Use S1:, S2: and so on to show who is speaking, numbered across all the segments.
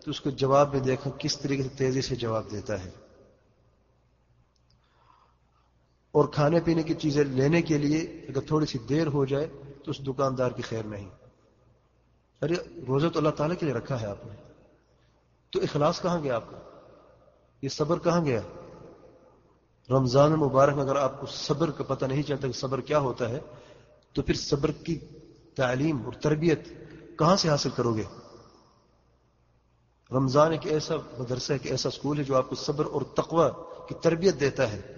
S1: تو اس کو جواب میں دیکھیں کس طریقے سے تیزی سے جواب دیتا ہے. اور کھانے پینے کی چیزیں لینے کے لیے اگر تھوڑی سی دیر ہو جائے تو اس دکاندار کی خیر نہیں. ارے روزہ تو اللہ تعالیٰ کے لیے رکھا ہے آپ نے, تو اخلاص کہاں گیا آپ کا؟ یہ صبر کہاں گیا؟ رمضان المبارک میں اگر آپ کو صبر کا پتہ نہیں چلتا کہ صبر کیا ہوتا ہے, تو پھر صبر کی تعلیم اور تربیت کہاں سے حاصل کرو گے؟ رمضان ایک ایسا مدرسہ ہے, ایک ایسا اسکول ہے جو آپ کو صبر اور تقوی کی تربیت دیتا ہے.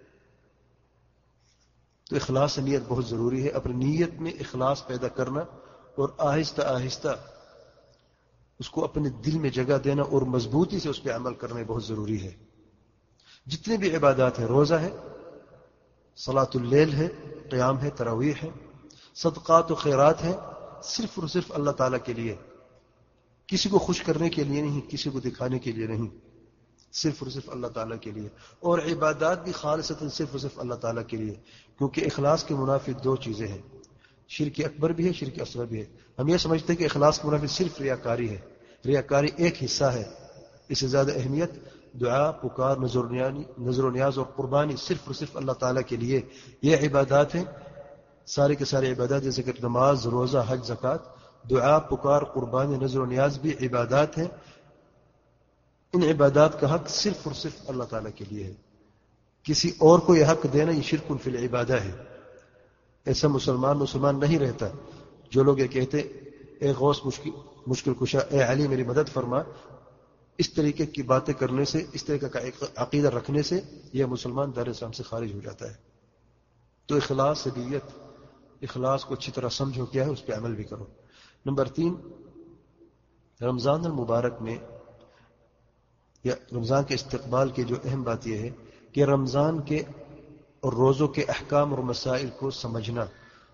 S1: تو اخلاص نیت بہت ضروری ہے. اپنی نیت میں اخلاص پیدا کرنا اور آہستہ آہستہ اس کو اپنے دل میں جگہ دینا اور مضبوطی سے اس پہ عمل کرنا بہت ضروری ہے. جتنے بھی عبادات ہیں, روزہ ہے, صلاۃ اللیل ہے, قیام ہے, تراویح ہے, صدقات و خیرات ہیں, صرف اور صرف اللہ تعالیٰ کے لیے, کسی کو خوش کرنے کے لیے نہیں, کسی کو دکھانے کے لیے نہیں, صرف اور صرف اللہ تعالیٰ کے لیے. اور عبادات بھی خالصتاً صرف اور صرف اللہ تعالیٰ کے لیے, کیونکہ اخلاص کے منافی دو چیزیں ہیں, شرک اکبر بھی ہے, شرک اصغر بھی ہے. ہم یہ سمجھتے ہیں کہ اخلاص کے منافی صرف ریاکاری ہے. ریاکاری ایک حصہ ہے, اس سے زیادہ اہمیت دعا, پکار, نظر و نیاز اور قربانی صرف اور صرف اللہ تعالیٰ کے لیے. یہ عبادات ہیں, سارے کے سارے عبادات, جیسے کہ نماز, روزہ, حج, زکوٰۃ, دعا, پکار, قربانی, نظر و نیاز بھی عبادات ہیں. ان عبادات کا حق صرف اور صرف اللہ تعالیٰ کے لیے ہے. کسی اور کو یہ حق دینا یہ شرک فی العبادہ ہے. ایسا مسلمان نہیں رہتا. جو لوگ یہ کہتے اے غوث مشکل کشا, اے علی میری مدد فرما, اس طریقے کی باتیں کرنے سے, اس طریقے کا عقیدہ رکھنے سے یہ مسلمان دار اسلام سے خارج ہو جاتا ہے. تو اخلاص نیت, اخلاص کو اچھی طرح سمجھو کیا ہے, اس پہ عمل بھی کرو. نمبر 3, رمضان المبارک میں یا رمضان کے استقبال کی جو اہم بات یہ ہے کہ رمضان کے اور روزوں کے احکام اور مسائل کو سمجھنا,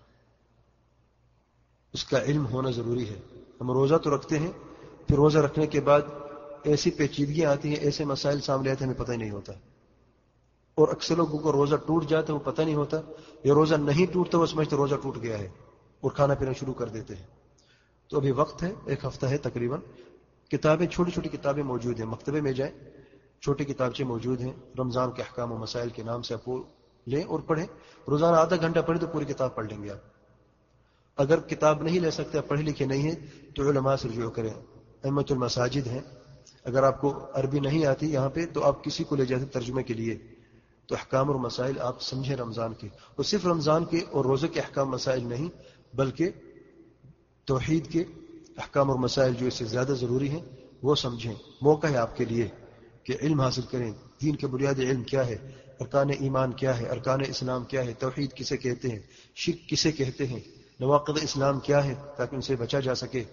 S1: اس کا علم ہونا ضروری ہے. ہم روزہ تو رکھتے ہیں, پھر روزہ رکھنے کے بعد ایسی پیچیدگیاں آتی ہیں, ایسے مسائل سامنے آتے ہیں, ہمیں پتہ ہی نہیں ہوتا. اور اکثر لوگوں کو روزہ ٹوٹ جاتا ہے, وہ پتہ نہیں ہوتا, یا روزہ نہیں ٹوٹتا وہ سمجھتے روزہ ٹوٹ گیا ہے اور کھانا پینا شروع کر دیتے ہیں. تو ابھی وقت ہے, ایک ہفتہ ہے تقریباً. کتابیں, چھوٹی چھوٹی کتابیں موجود ہیں, مکتبے میں جائیں, چھوٹی کتابچے موجود ہیں, رمضان کے احکام و مسائل کے نام سے آپ لیں اور پڑھیں. روزانہ آدھا گھنٹہ پڑھیں تو پوری کتاب پڑھ لیں گے آپ. اگر کتاب نہیں لے سکتے, آپ پڑھے لکھے نہیں ہیں, تو علماء سے رجوع کریں. ائمۃ المساجد ہیں, اگر آپ کو عربی نہیں آتی یہاں پہ تو آپ کسی کو لے جاتے ترجمے کے لیے. تو احکام اور مسائل آپ سمجھیں رمضان کے, اور صرف رمضان کے اور روزے کے احکام مسائل نہیں, بلکہ توحید کے احکام اور مسائل جو اس سے زیادہ ضروری ہیں وہ سمجھیں. موقع ہے آپ کے لیے کہ علم حاصل کریں. دین کے بنیادی علم کیا ہے, ارکان ایمان کیا ہے, ارکان اسلام کیا ہے, توحید کسے کہتے ہیں, شرک کسے کہتے ہیں, نواقض اسلام کیا ہے, تاکہ ان سے بچا جا سکے.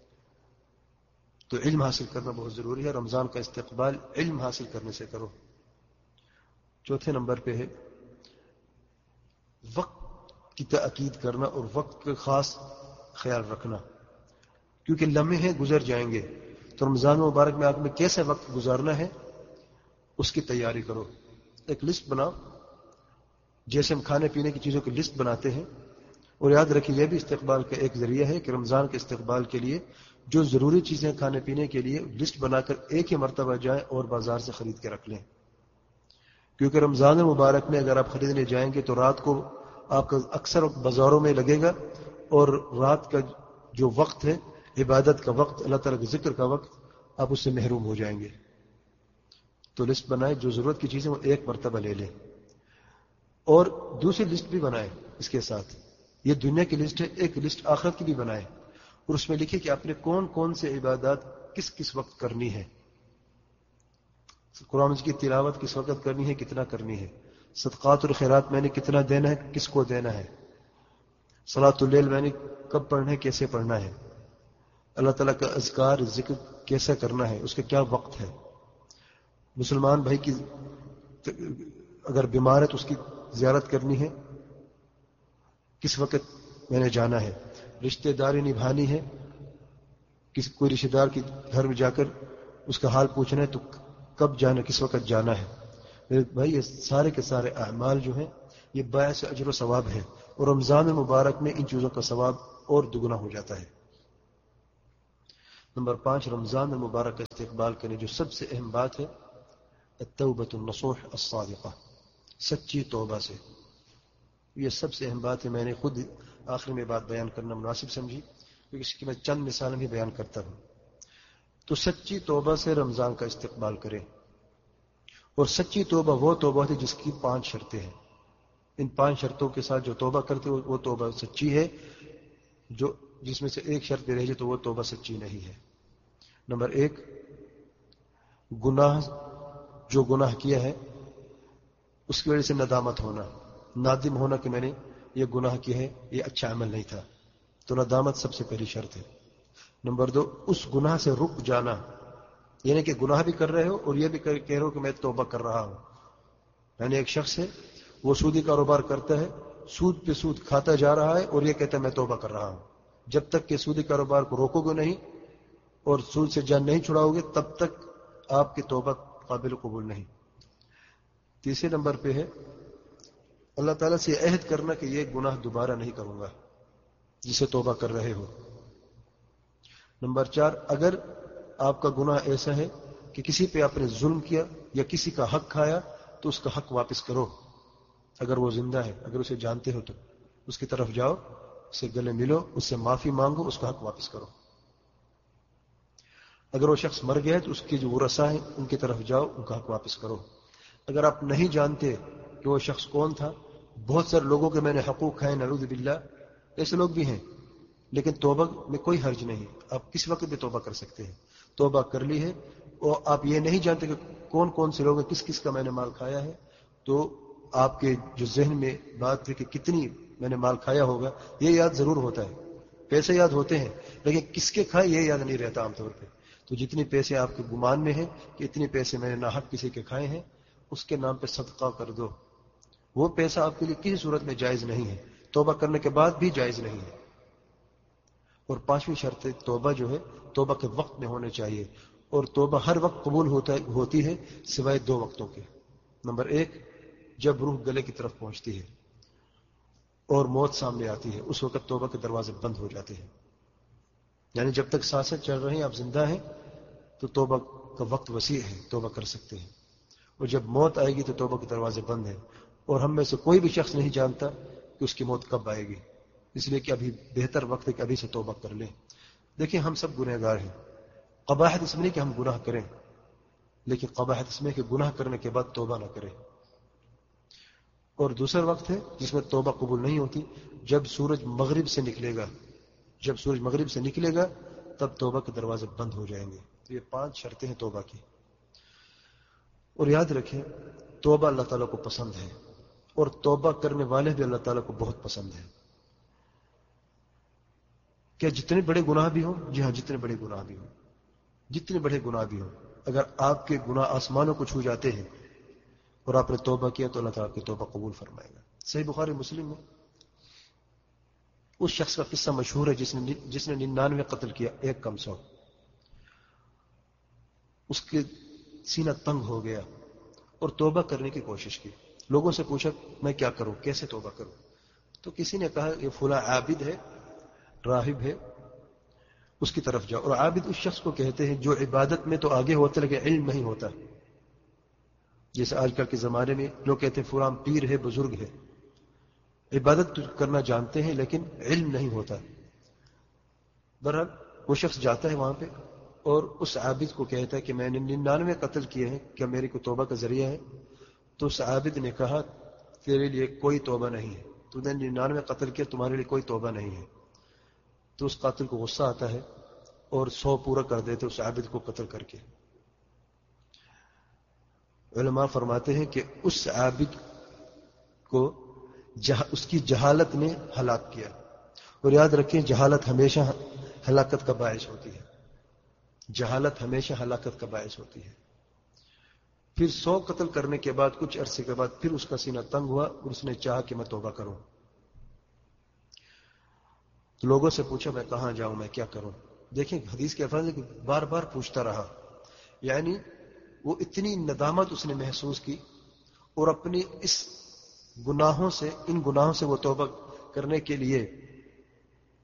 S1: تو علم حاصل کرنا بہت ضروری ہے. رمضان کا استقبال علم حاصل کرنے سے کرو. چوتھے نمبر پہ ہے وقت کی تاکید کرنا اور وقت کا خاص خیال رکھنا, کیونکہ لمحے گزر جائیں گے. تو رمضان مبارک میں آپ میں کیسے وقت گزارنا ہے اس کی تیاری کرو. ایک لسٹ بناؤ, جیسے ہم کھانے پینے کی چیزوں کی لسٹ بناتے ہیں. اور یاد رکھیں یہ بھی استقبال کا ایک ذریعہ ہے کہ رمضان کے استقبال کے لیے جو ضروری چیزیں کھانے پینے کے لیے لسٹ بنا کر ایک ہی مرتبہ جائیں اور بازار سے خرید کے رکھ لیں. کیونکہ رمضان مبارک میں اگر آپ خریدنے جائیں گے تو رات کو آپ کا اکثر بازاروں میں لگے گا, اور رات کا جو وقت ہے عبادت کا وقت, اللہ تعالیٰ کے ذکر کا وقت, آپ اس سے محروم ہو جائیں گے. تو لسٹ بنائیں, جو ضرورت کی چیزیں وہ ایک مرتبہ لے لیں. اور دوسری لسٹ بھی بنائیں اس کے ساتھ. یہ دنیا کی لسٹ ہے, ایک لسٹ آخرت کی بھی بنائیں, اور اس میں لکھیں کہ آپ نے کون کون سے عبادات کس کس وقت کرنی ہے. قرآن کی تلاوت کس وقت کرنی ہے, کتنا کرنی ہے. صدقات اور خیرات میں نے کتنا دینا ہے, کس کو دینا ہے. صلاۃ اللیل میں نے کب پڑھنا ہے, کیسے پڑھنا ہے. اللہ تعالیٰ کا اذکار ذکر کیسے کرنا ہے, اس کا کیا وقت ہے. مسلمان بھائی کی اگر بیمار ہے تو اس کی زیارت کرنی ہے, کس وقت میں نے جانا ہے. رشتہ داری نبھانی ہے, کوئی رشتہ دار کے گھر میں جا کر اس کا حال پوچھنا ہے تو کب جانا, کس وقت جانا ہے. میرے بھائی یہ سارے کے سارے اعمال جو ہیں یہ باعث اجر و ثواب ہے, اور رمضان مبارک میں ان چیزوں کا ثواب اور دگنا ہو جاتا ہے. نمبر 5 رمضان المبارک کا استقبال کریں، جو سب سے اہم بات ہے التوبۃ النصوح الصادقہ، سچی توبہ سے. یہ سب سے اہم بات ہے. میں نے خود آخر میں بات بیان کرنا مناسب سمجھی کیونکہ اس کی میں چند مثالیں بھی بیان کرتا ہوں. تو سچی توبہ سے رمضان کا استقبال کریں. اور سچی توبہ وہ توبہ ہے جس کی 5 شرطیں ہیں. ان 5 شرطوں کے ساتھ جو توبہ کرتے وہ توبہ سچی ہے. جو جس میں سے ایک شرط بھی رہ جائے تو وہ توبہ سچی نہیں ہے. نمبر 1 گناہ، جو گناہ کیا ہے اس کی وجہ سے ندامت ہونا، نادم ہونا کہ میں نے یہ گناہ کیا ہے، یہ اچھا عمل نہیں تھا. تو ندامت سب سے پہلی شرط ہے. نمبر 2 اس گناہ سے رک جانا، یعنی کہ گناہ بھی کر رہے ہو اور یہ بھی کہہ رہے ہو کہ میں توبہ کر رہا ہوں. یعنی ایک شخص ہے وہ سودی کاروبار کرتا ہے، سود پہ سود کھاتا جا رہا ہے اور یہ کہتا ہے میں توبہ کر رہا ہوں. جب تک کہ سودی کاروبار کو روکو گے نہیں اور سود سے جان نہیں چھڑاؤ گے تب تک آپ کی توبہ قابل قبول نہیں. تیسرے نمبر پہ ہے اللہ تعالیٰ سے عہد کرنا کہ یہ گناہ دوبارہ نہیں کروں گا جسے توبہ کر رہے ہو. نمبر 4 اگر آپ کا گناہ ایسا ہے کہ کسی پہ آپ نے ظلم کیا یا کسی کا حق کھایا تو اس کا حق واپس کرو. اگر وہ زندہ ہے، اگر اسے جانتے ہو تو اس کی طرف جاؤ، اسے گلے ملو، اس سے معافی مانگو، اس کا حق واپس کرو. اگر وہ شخص مر گیا ہے تو اس کے جو ورثاء ہیں ان کی طرف جاؤ، ان کا حق واپس کرو. اگر آپ نہیں جانتے کہ وہ شخص کون تھا، بہت سارے لوگوں کے میں نے حقوق کھائے نعوذ باللہ، ایسے لوگ بھی ہیں، لیکن توبہ میں کوئی حرج نہیں، آپ کس وقت بھی توبہ کر سکتے ہیں. توبہ کر لی ہے اور آپ یہ نہیں جانتے کہ کون کون سے لوگ ہیں، کس کس کا میں نے مال کھایا ہے، تو آپ کے جو ذہن میں بات ہے کہ کتنی میں نے مال کھایا ہوگا یہ یاد ضرور ہوتا ہے. پیسے یاد ہوتے ہیں لیکن کس کے کھائے یہ یاد نہیں رہتا عام طور پہ. تو جتنی پیسے آپ کے گمان میں ہیں کہ اتنے پیسے میں نے ناحق کسی کے کھائے ہیں، اس کے نام پہ صدقہ کر دو. وہ پیسہ آپ کے لیے کسی صورت میں جائز نہیں ہے، توبہ کرنے کے بعد بھی جائز نہیں ہے. اور 5ویں شرط توبہ جو ہے توبہ کے وقت میں ہونے چاہیے. اور توبہ ہر وقت قبول ہوتی ہے سوائے 2 وقتوں کے. نمبر 1 جب روح گلے کی طرف پہنچتی ہے اور موت سامنے آتی ہے، اس وقت توبہ کے دروازے بند ہو جاتے ہیں. یعنی جب تک سانسیں چل رہی ہیں، آپ زندہ ہیں، تو توبہ کا وقت وسیع ہے، توبہ کر سکتے ہیں. اور جب موت آئے گی تو توبہ کے دروازے بند ہیں. اور ہم میں سے کوئی بھی شخص نہیں جانتا کہ اس کی موت کب آئے گی، اس لیے کہ ابھی بہتر وقت ہے کہ ابھی سے توبہ کر لیں. دیکھیں ہم سب گنہگار ہیں. قباحت اس میں نہیں کہ ہم گناہ کریں، لیکن قباحت اس میں کہ گناہ کرنے کے بعد توبہ نہ کریں. اور دوسرا وقت ہے جس میں توبہ قبول نہیں ہوتی، جب سورج مغرب سے نکلے گا. جب سورج مغرب سے نکلے گا تب توبہ کے دروازے بند ہو جائیں گے. تو یہ 5 شرطیں ہیں توبہ کی. اور یاد رکھیں توبہ اللہ تعالیٰ کو پسند ہے اور توبہ کرنے والے بھی اللہ تعالیٰ کو بہت پسند ہے. کیا جتنے بڑے گناہ بھی ہوں؟ جی ہاں، جتنے بڑے گناہ بھی ہوں، جتنے بڑے گناہ بھی ہوں، اگر آپ کے گناہ آسمانوں کو چھو جاتے ہیں اور آپ نے توبہ کیا تو اللہ تعالیٰ کی توبہ قبول فرمائے گا. صحیح بخاری مسلم میں اس شخص کا قصہ مشہور ہے جس نے 99 قتل کیا، 1 کم 100. اس کے سینہ تنگ ہو گیا اور توبہ کرنے کی کوشش کی. لوگوں سے پوچھا میں کیا کروں، کیسے توبہ کروں؟ تو کسی نے کہا یہ فلاں عابد ہے، راہب ہے، اس کی طرف جاؤ. اور عابد اس شخص کو کہتے ہیں جو عبادت میں تو آگے ہوتا لیکن علم نہیں ہوتا. جیسے آج کل کے زمانے میں لوگ کہتے ہیں فلاں پیر ہے، بزرگ ہے، عبادت کرنا جانتے ہیں لیکن علم نہیں ہوتا. بہرحال وہ شخص جاتا ہے وہاں پہ اور اس عابد کو کہتا ہے کہ میں نے 99 قتل کیے ہیں، کیا میری کو توبہ کا ذریعہ ہے؟ تو اس عابد نے کہا تیرے لیے کوئی توبہ نہیں ہے، تو نے 99 قتل کیا، تمہارے لیے کوئی توبہ نہیں ہے. تو اس قاتل کو غصہ آتا ہے اور 100 پورا کر دیتے اس عابد کو قتل کر کے. علماء فرماتے ہیں کہ اس عابد کو اس کی جہالت نے ہلاک کیا. اور یاد رکھیں جہالت ہمیشہ ہلاکت کا باعث ہوتی ہے. جہالت ہمیشہ ہلاکت کا باعث ہوتی ہے. پھر 100 قتل کرنے کے بعد کچھ عرصے کے بعد پھر اس کا سینہ تنگ ہوا اور اس نے چاہا کہ میں توبہ کروں. تو لوگوں سے پوچھا میں کہاں جاؤں، میں کیا کروں؟ دیکھیں حدیث کے الفاظ ہے کہ بار بار پوچھتا رہا. یعنی وہ اتنی ندامت اس نے محسوس کی اور اپنی ان گناہوں سے وہ توبہ کرنے کے لیے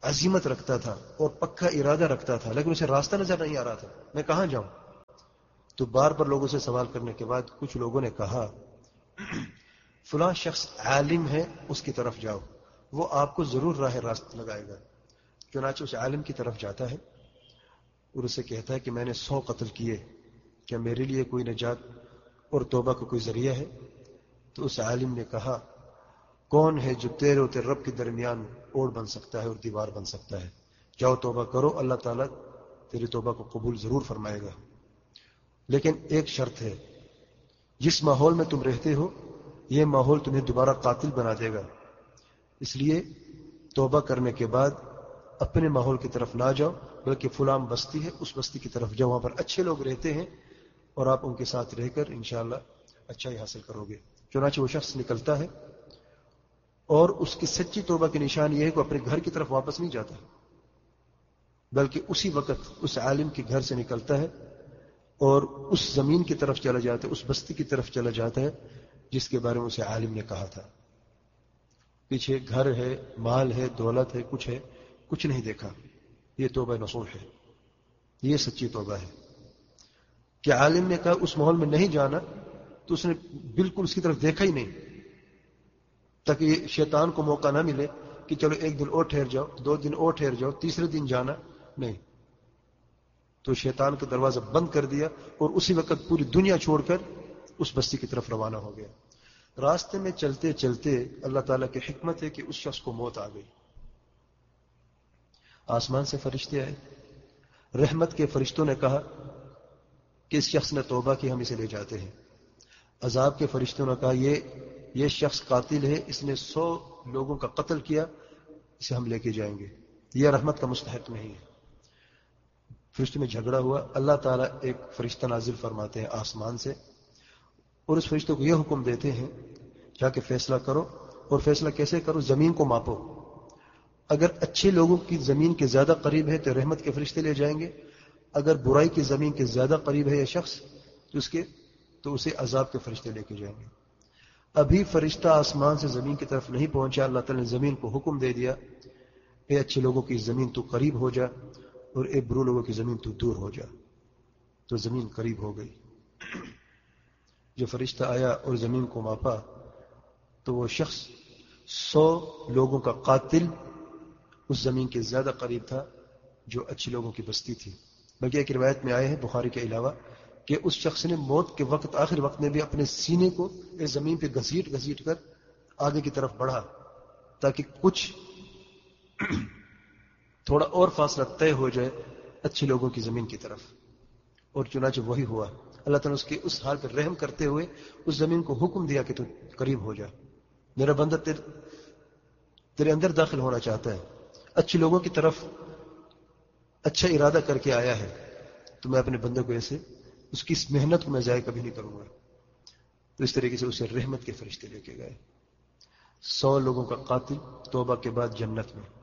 S1: عزیمت رکھتا تھا اور پکا ارادہ رکھتا تھا، لیکن اسے راستہ نظر نہیں آ رہا تھا، میں کہاں جاؤں؟ تو بار بار لوگوں سے سوال کرنے کے بعد کچھ لوگوں نے کہا فلاں شخص عالم ہے، اس کی طرف جاؤ، وہ آپ کو ضرور راہ راست لگائے گا۔ چنانچہ اس عالم کی طرف جاتا ہے اور اسے کہتا ہے کہ میں نے 100 قتل کیے، کیا میرے لیے کوئی نجات اور توبہ کا کوئی ذریعہ ہے؟ تو اس عالم نے کہا کون ہے جو تیرے اور تیرے رب کے درمیان اوڑ بن سکتا ہے اور دیوار بن سکتا ہے؟ جاؤ توبہ کرو، اللہ تعالیٰ تیری توبہ کو قبول ضرور فرمائے گا، لیکن ایک شرط ہے، جس ماحول میں تم رہتے ہو یہ ماحول تمہیں دوبارہ قاتل بنا دے گا، اس لیے توبہ کرنے کے بعد اپنے ماحول کی طرف نہ جاؤ، بلکہ فلاں بستی ہے اس بستی کی طرف جاؤ، وہاں پر اچھے لوگ رہتے ہیں اور آپ ان کے ساتھ رہ کر انشاءاللہ اچھائی حاصل کرو گے۔ چنانچہ وہ شخص نکلتا ہے اور اس کی سچی توبہ کی نشان یہ ہے کہ وہ اپنے گھر کی طرف واپس نہیں جاتا، بلکہ اسی وقت اس عالم کے گھر سے نکلتا ہے اور اس زمین کی طرف چلا جاتا ہے، اس بستی کی طرف چلا جاتا ہے جس کے بارے میں اسے عالم نے کہا تھا۔ پیچھے گھر ہے، مال ہے، دولت ہے، کچھ نہیں دیکھا۔ یہ توبہ نصوح ہے، یہ سچی توبہ ہے کہ عالم نے کہا اس ماحول میں نہیں جانا تو اس نے بالکل اس کی طرف دیکھا ہی نہیں، تاکہ یہ شیطان کو موقع نہ ملے کہ چلو ایک دن اور ٹھہر جاؤ، 2 دن اور ٹھہر جاؤ، تیسرے دن جانا نہیں۔ تو شیطان کا دروازہ بند کر دیا اور اسی وقت پوری دنیا چھوڑ کر اس بستی کی طرف روانہ ہو گیا۔ راستے میں چلتے چلتے اللہ تعالیٰ کی حکمت ہے کہ اس شخص کو موت آ گئی۔ آسمان سے فرشتے آئے، رحمت کے فرشتوں نے کہا کہ اس شخص نے توبہ کی، ہم اسے لے جاتے ہیں۔ عذاب کے فرشتوں نے کہا یہ شخص قاتل ہے، اس نے 100 لوگوں کا قتل کیا، اسے ہم لے کے جائیں گے، یہ رحمت کا مستحق نہیں ہے۔ فرشتوں میں جھگڑا ہوا، اللہ تعالیٰ ایک فرشتہ نازل فرماتے ہیں آسمان سے اور اس فرشتوں کو یہ حکم دیتے ہیں جا کے فیصلہ کرو، اور فیصلہ کیسے کرو؟ زمین کو ماپو، اگر اچھے لوگوں کی زمین کے زیادہ قریب ہے تو رحمت کے فرشتے لے جائیں گے، اگر برائی کی زمین کے زیادہ قریب ہے یہ شخص تو اسے عذاب کے فرشتے لے کے جائیں گے۔ ابھی فرشتہ آسمان سے زمین کی طرف نہیں پہنچا، اللہ تعالیٰ نے زمین کو حکم دے دیا اے اچھے لوگوں کی زمین تو قریب ہو جا اور اے برو لوگوں کی زمین تو دور ہو جا۔ تو زمین قریب ہو گئی۔ جو فرشتہ آیا اور زمین کو ماپا تو وہ شخص 100 لوگوں کا قاتل اس زمین کے زیادہ قریب تھا جو اچھے لوگوں کی بستی تھی۔ بلکہ ایک روایت میں آئے ہیں بخاری کے علاوہ کہ اس شخص نے موت کے وقت، آخر وقت میں بھی اپنے سینے کو اس زمین پہ گھسیٹ کر آگے کی طرف بڑھا تاکہ کچھ تھوڑا اور فاصلہ طے ہو جائے اچھے لوگوں کی زمین کی طرف، اور چنانچہ وہی ہوا۔ اللہ تعالیٰ نے اس کے اس حال پر رحم کرتے ہوئے اس زمین کو حکم دیا کہ تو قریب ہو جا، میرا بندہ تیرے اندر داخل ہونا چاہتا ہے، اچھے لوگوں کی طرف اچھا ارادہ کر کے آیا ہے، تو میں اپنے بندے کو ایسے اس کی اس محنت کو میں ضائع کبھی نہیں کروں گا۔ تو اس طریقے سے اسے رحمت کے فرشتے لے کے گئے۔ 100 لوگوں کا قاتل توبہ کے بعد جنت میں۔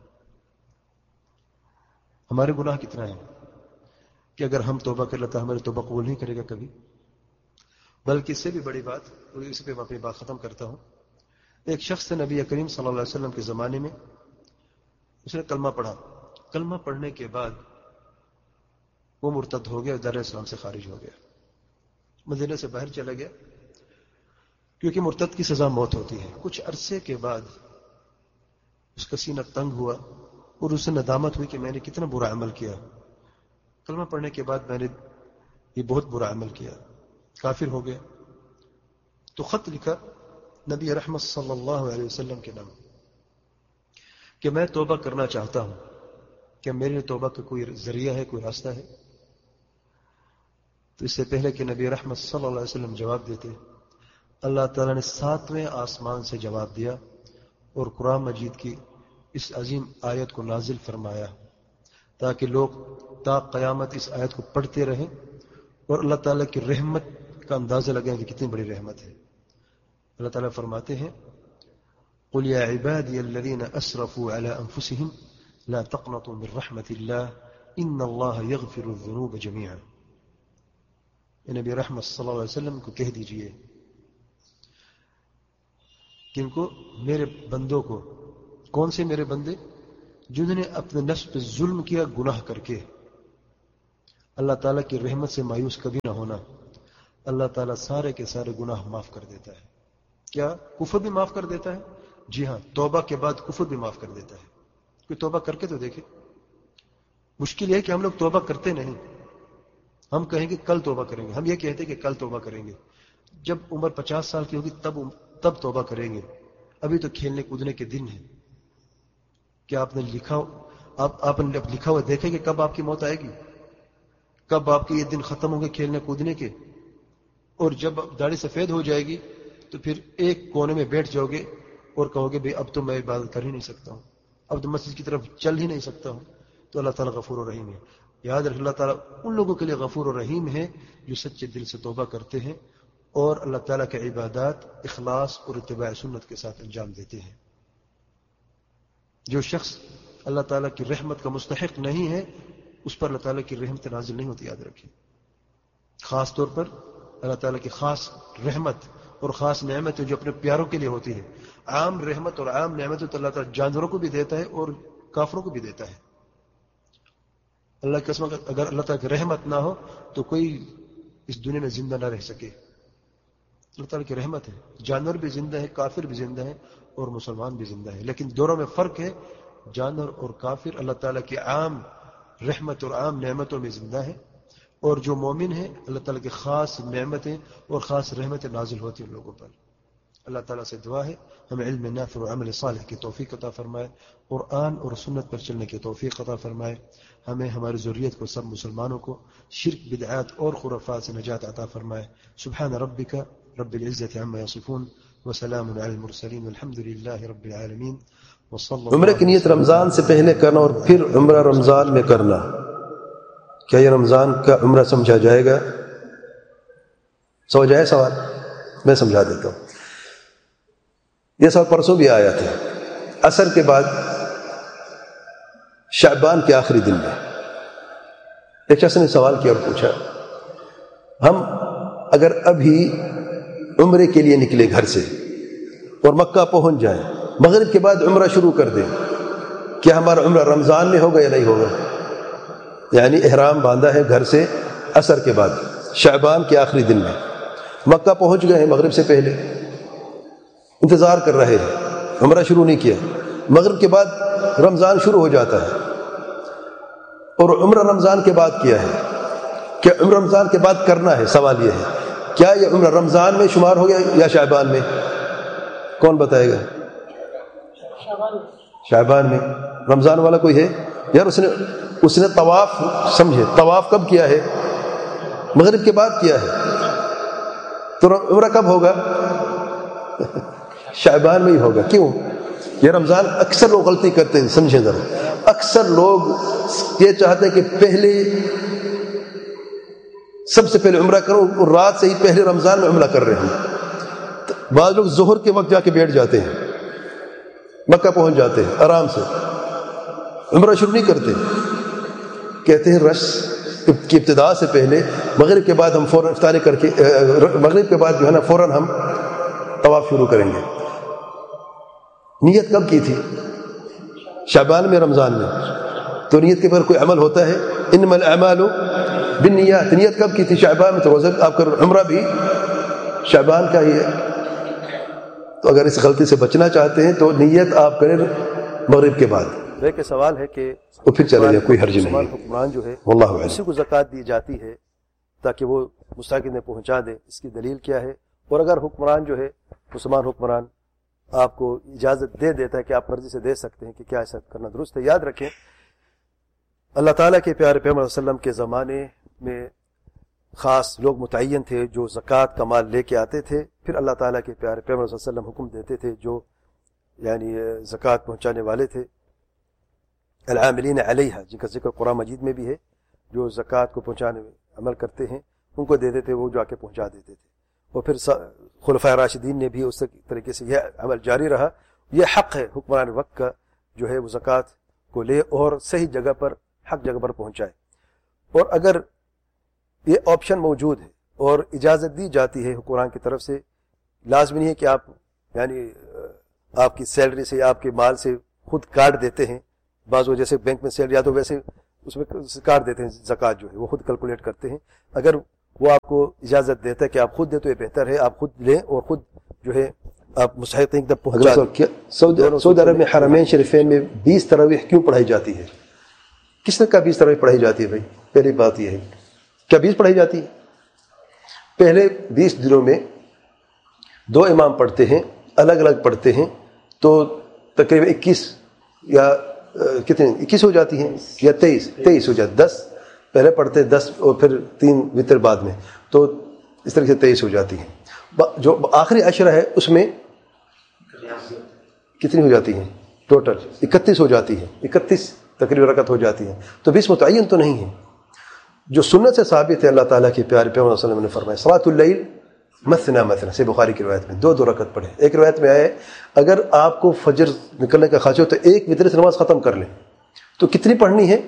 S1: ہمارے گناہ کتنا ہے کہ اگر ہم توبہ کر لیتا ہماری توبہ قبول نہیں کرے گا کبھی۔ بلکہ اس سے بھی بڑی بات، اور اس پہ میں اپنی بات ختم کرتا ہوں، ایک شخص نبی کریم صلی اللہ علیہ وسلم کے زمانے میں، اس نے کلمہ پڑھا، کلمہ پڑھنے کے بعد وہ مرتد ہو گیا، دار اسلام سے خارج ہو گیا، مدینہ سے باہر چلا گیا، کیونکہ مرتد کی سزا موت ہوتی ہے۔ کچھ عرصے کے بعد اس کا سینہ تنگ ہوا اور اسے ندامت ہوئی کہ میں نے کتنا برا عمل کیا، کلمہ پڑھنے کے بعد میں نے یہ بہت برا عمل کیا، کافر ہو گیا۔ تو خط لکھا نبی رحمت صلی اللہ علیہ وسلم کے نام کہ میں توبہ کرنا چاہتا ہوں، کیا میرے لیے توبہ کا کوئی ذریعہ ہے، کوئی راستہ ہے؟ تو اس سے پہلے کہ نبی رحمت صلی اللہ علیہ وسلم جواب دیتے، اللہ تعالیٰ نے 7ویں آسمان سے جواب دیا اور قرآن مجید کی اس عظیم آیت کو نازل فرمایا تاکہ لوگ تا قیامت اس آیت کو پڑھتے رہیں اور اللہ تعالیٰ کی رحمت کا اندازہ لگائیں کہ کتنی بڑی رحمت ہے۔ اللہ تعالیٰ فرماتے ہیں قُلْ يَا عِبَادِيَ الَّذِينَ أَسْرَفُوا عَلَىٰ أَنفُسِهِمْ لَا تَقْنَطُوا مِنْ رَحْمَةِ اللَّهِ إِنَّ اللَّهَ يَغْفِرُ الذُّنُوبَ جَمِيعًا۔ اے نبی رحمت صلی اللہ علیہ وسلم کو کہہ دیجئے کہ ان کو، میرے بندوں کو، کون سے میرے بندے؟ جنہوں نے اپنے نفس پہ ظلم کیا گناہ کر کے، اللہ تعالیٰ کی رحمت سے مایوس کبھی نہ ہونا، اللہ تعالیٰ سارے کے سارے گناہ معاف کر دیتا ہے۔ کیا کفر بھی معاف کر دیتا ہے؟ جی ہاں، توبہ کے بعد کفر بھی معاف کر دیتا ہے۔ کوئی توبہ کر کے تو دیکھے۔ مشکل یہ ہے کہ ہم لوگ توبہ کرتے نہیں، ہم کہیں گے کل توبہ کریں گے، ہم یہ کہتے ہیں کہ کل توبہ کریں گے، جب عمر 50 سال کی ہوگی تب توبہ کریں گے، ابھی تو کھیلنے کودنے کے دن ہیں۔ کیا آپ نے لکھا ہوا دیکھے کہ کب آپ کی موت آئے گی، کب آپ کے یہ دن ختم ہوں گے کھیلنے کودنے کے؟ اور جب داڑھی سفید ہو جائے گی تو پھر ایک کونے میں بیٹھ جاؤ گے اور کہو گے بھئی اب تو میں عبادت کر ہی نہیں سکتا ہوں، اب تو مسجد کی طرف چل ہی نہیں سکتا ہوں۔ تو اللہ تعالیٰ غفور و رحیم ہے۔ یاد رکھ، اللہ تعالیٰ ان لوگوں کے لیے غفور و رحیم ہے جو سچے دل سے توبہ کرتے ہیں اور اللہ تعالیٰ کے عبادات اخلاص اور اتباع سنت کے ساتھ انجام دیتے ہیں۔ جو شخص اللہ تعالیٰ کی رحمت کا مستحق نہیں ہے، اس پر اللہ تعالیٰ کی رحمت نازل نہیں ہوتی، یاد رکھیں۔ خاص طور پر اللہ تعالیٰ کی خاص رحمت اور خاص نعمت جو اپنے پیاروں کے لیے ہوتی ہے۔ عام رحمت اور عام نعمت تو اللہ تعالیٰ جانوروں کو بھی دیتا ہے اور کافروں کو بھی دیتا ہے۔ اللہ کی قسم، اگر اللہ تعالیٰ کی رحمت نہ ہو تو کوئی اس دنیا میں زندہ نہ رہ سکے۔ اللہ تعالیٰ کی رحمت ہے، جانور بھی زندہ ہے، کافر بھی زندہ ہے اور مسلمان بھی زندہ ہے، لیکن دونوں میں فرق ہے۔ جانور اور کافر اللہ تعالیٰ کی عام رحمت اور عام نعمتوں میں زندہ ہے، اور جو مومن ہے اللہ تعالیٰ کی خاص نعمتیں اور خاص رحمتیں نازل ہوتی ہیں ان لوگوں پر۔ اللہ تعالیٰ سے دعا ہے ہمیں علم نافع اور عمل صالح کی توفیق عطا فرمائے، قرآن اور سنت پر چلنے کی توفیق عطا فرمائے، ہمیں ہماری ذریت کو، سب مسلمانوں کو شرک، بدعات اور خرافات سے نجات عطا فرمائے۔ سبحان ربک رب العزة عما يصفون وسلام على المرسلين والحمد لله رب العالمين وصلى۔
S2: عمرہ کی نیت رمضان سے پہلے کرنا اور پھر عمرہ رمضان میں کرنا، کیا یہ رمضان کا عمرہ سمجھا جائے گا؟ سمجھ آئے سوال؟ میں سمجھا دیتا ہوں۔ یہ سوال پرسوں بھی آیا تھا۔ عصر کے بعد شعبان کے آخری دن میں ایک شخص نے سوال کیا اور پوچھا، ہم اگر ابھی عمرے کے لیے نکلے گھر سے اور مکہ پہنچ جائیں، مغرب کے بعد عمرہ شروع کر دیں، کیا ہمارا عمرہ رمضان میں ہوگا یا نہیں ہوگا؟ یعنی احرام باندھا ہے گھر سے عصر کے بعد شعبان کے آخری دن میں، مکہ پہنچ گئے ہیں مغرب سے پہلے، انتظار کر رہے ہیں، عمرہ شروع نہیں کیا، مغرب کے بعد رمضان شروع ہو جاتا ہے، اور عمرہ رمضان کے بعد کیا ہے؟ کیا عمرہ رمضان کے بعد کرنا ہے؟ سوال یہ ہے کیا یہ عمرہ رمضان میں شمار ہو گیا یا شعبان میں؟ کون بتائے گا؟ شعبان میں۔ رمضان والا کوئی ہے؟ یار اس نے طواف، سمجھے طواف کب کیا ہے؟ مغرب کے بعد کیا ہے، تو عمرہ کب ہوگا؟ شعبان میں ہی ہوگا۔ کیوں؟ یہ رمضان اکثر لوگ غلطی کرتے ہیں، سمجھیں ذرا، اکثر لوگ یہ چاہتے ہیں کہ پہلے سب سے پہلے عمرہ کرو اور رات سے ہی پہلے رمضان میں عمرہ کر رہے ہیں۔ بعض لوگ ظہر کے وقت جا کے بیٹھ جاتے ہیں، مکہ پہنچ جاتے ہیں آرام سے، عمرہ شروع نہیں کرتے، کہتے ہیں رش کی ابتدا سے پہلے مغرب کے بعد ہم فوراً افطاری کر کے، مغرب کے بعد جو ہے نا فوراً ہم طواف شروع کریں گے۔ نیت کب کی تھی؟ شعبان میں، رمضان میں؟ تو نیت کے بعد کوئی عمل ہوتا ہے؟ انما الاعمال بالنیات۔ نیت کب کی تھی؟ شعبان میں۔ تو روزہ آپ کا عمرہ بھی شعبان کا ہی ہے۔ تو اگر اس غلطی سے بچنا چاہتے ہیں تو نیت آپ کریں مغرب کے بعد۔
S3: کہ سوال ہے کہ
S2: تو پھر چلے جائیں، کوئی حرج نہیں۔
S3: حکمران جو ہے
S2: واللہ اعلم،
S3: اسی کو زکوٰۃ دی جاتی ہے تاکہ وہ مستحقین میں پہنچا دے، اس کی دلیل کیا ہے؟ اور اگر حکمران جو ہے، مسلمان حکمران آپ کو اجازت دے دیتا ہے کہ آپ مرضی سے دے سکتے ہیں، کہ کیا ایسا کرنا درست ہے؟ یاد رکھیں اللہ تعالیٰ کے پیارے پیغمبر صلی اللہ علیہ وسلم کے زمانے میں خاص لوگ متعین تھے جو زکوٰۃ کا مال لے کے آتے تھے، پھر اللہ تعالیٰ کے پیارے پیغمبر صلی اللہ علیہ وسلم حکم دیتے تھے جو یعنی زکوٰۃ پہنچانے والے تھے، العاملین علیہ، جن کا ذکر قرآن مجید میں بھی ہے، جو زکوٰۃ کو پہنچانے میں عمل کرتے ہیں ان کو دے دیتے، وہ جا کے پہنچا دیتے تھے۔ اور پھر خلفائے راشدین نے بھی اس طریقے سے یہ عمل جاری رہا۔ یہ حق ہے حکمران وقت کا جو ہے وہ زکوٰۃ کو لے اور صحیح جگہ پر، حق جگہ پر پہنچائے۔ اور اگر یہ آپشن موجود ہے اور اجازت دی جاتی ہے حکمران کی طرف سے، لازمی نہیں ہے کہ آپ یعنی آپ کی سیلری سے یا آپ کے مال سے خود کاٹ دیتے ہیں بعض وہ جیسے بینک میں سیل یا تو ویسے اس میں کاٹ دیتے ہیں زکوٰۃ جو ہے وہ خود کیلکولیٹ کرتے ہیں. اگر وہ آپ کو اجازت دیتا ہے کہ آپ خود دیں تو یہ بہتر ہے, آپ خود لیں اور خود جو ہے آپ مستحقین تک پہنچا دیں.
S2: سعودی عرب میں حرمین شریفین میں 20 تراویح کیوں پڑھائی جاتی ہے؟ کس نے کہا 20 تراویح پڑھائی جاتی ہے بھائی؟ پہلی بات یہ ہے, کیا 20 پڑھائی جاتی ہے؟ پہلے 20 دنوں میں 2 امام پڑھتے ہیں, الگ الگ پڑھتے ہیں, تو تقریباً 21 یا کتنے 21 ہو جاتی ہیں یا 23 ہو جاتی. 10 پہلے پڑھتے 10 اور پھر 3 وتر بعد میں, تو اس طرح سے 23 ہو جاتی ہیں. جو آخری عشرہ ہے اس میں کتنی ہو جاتی ہیں؟ ٹوٹل 31 ہو جاتی ہے, 31 تقریباً رکعت ہو جاتی ہیں. تو 20 متعین تو نہیں ہے. جو سنت سے ثابت ہے, اللہ تعالیٰ کے پیارے پیغمبر صلی اللہ علیہ وسلم نے فرمایا صلاۃ اللیل مثنا مثنا, سے بخاری کی روایت میں 2 رکعت پڑھیں. ایک روایت میں آئے اگر آپ کو فجر نکلنے کا خواہش ہو تو ایک وتر سے نماز ختم کر لیں. تو کتنی پڑھنی ہے؟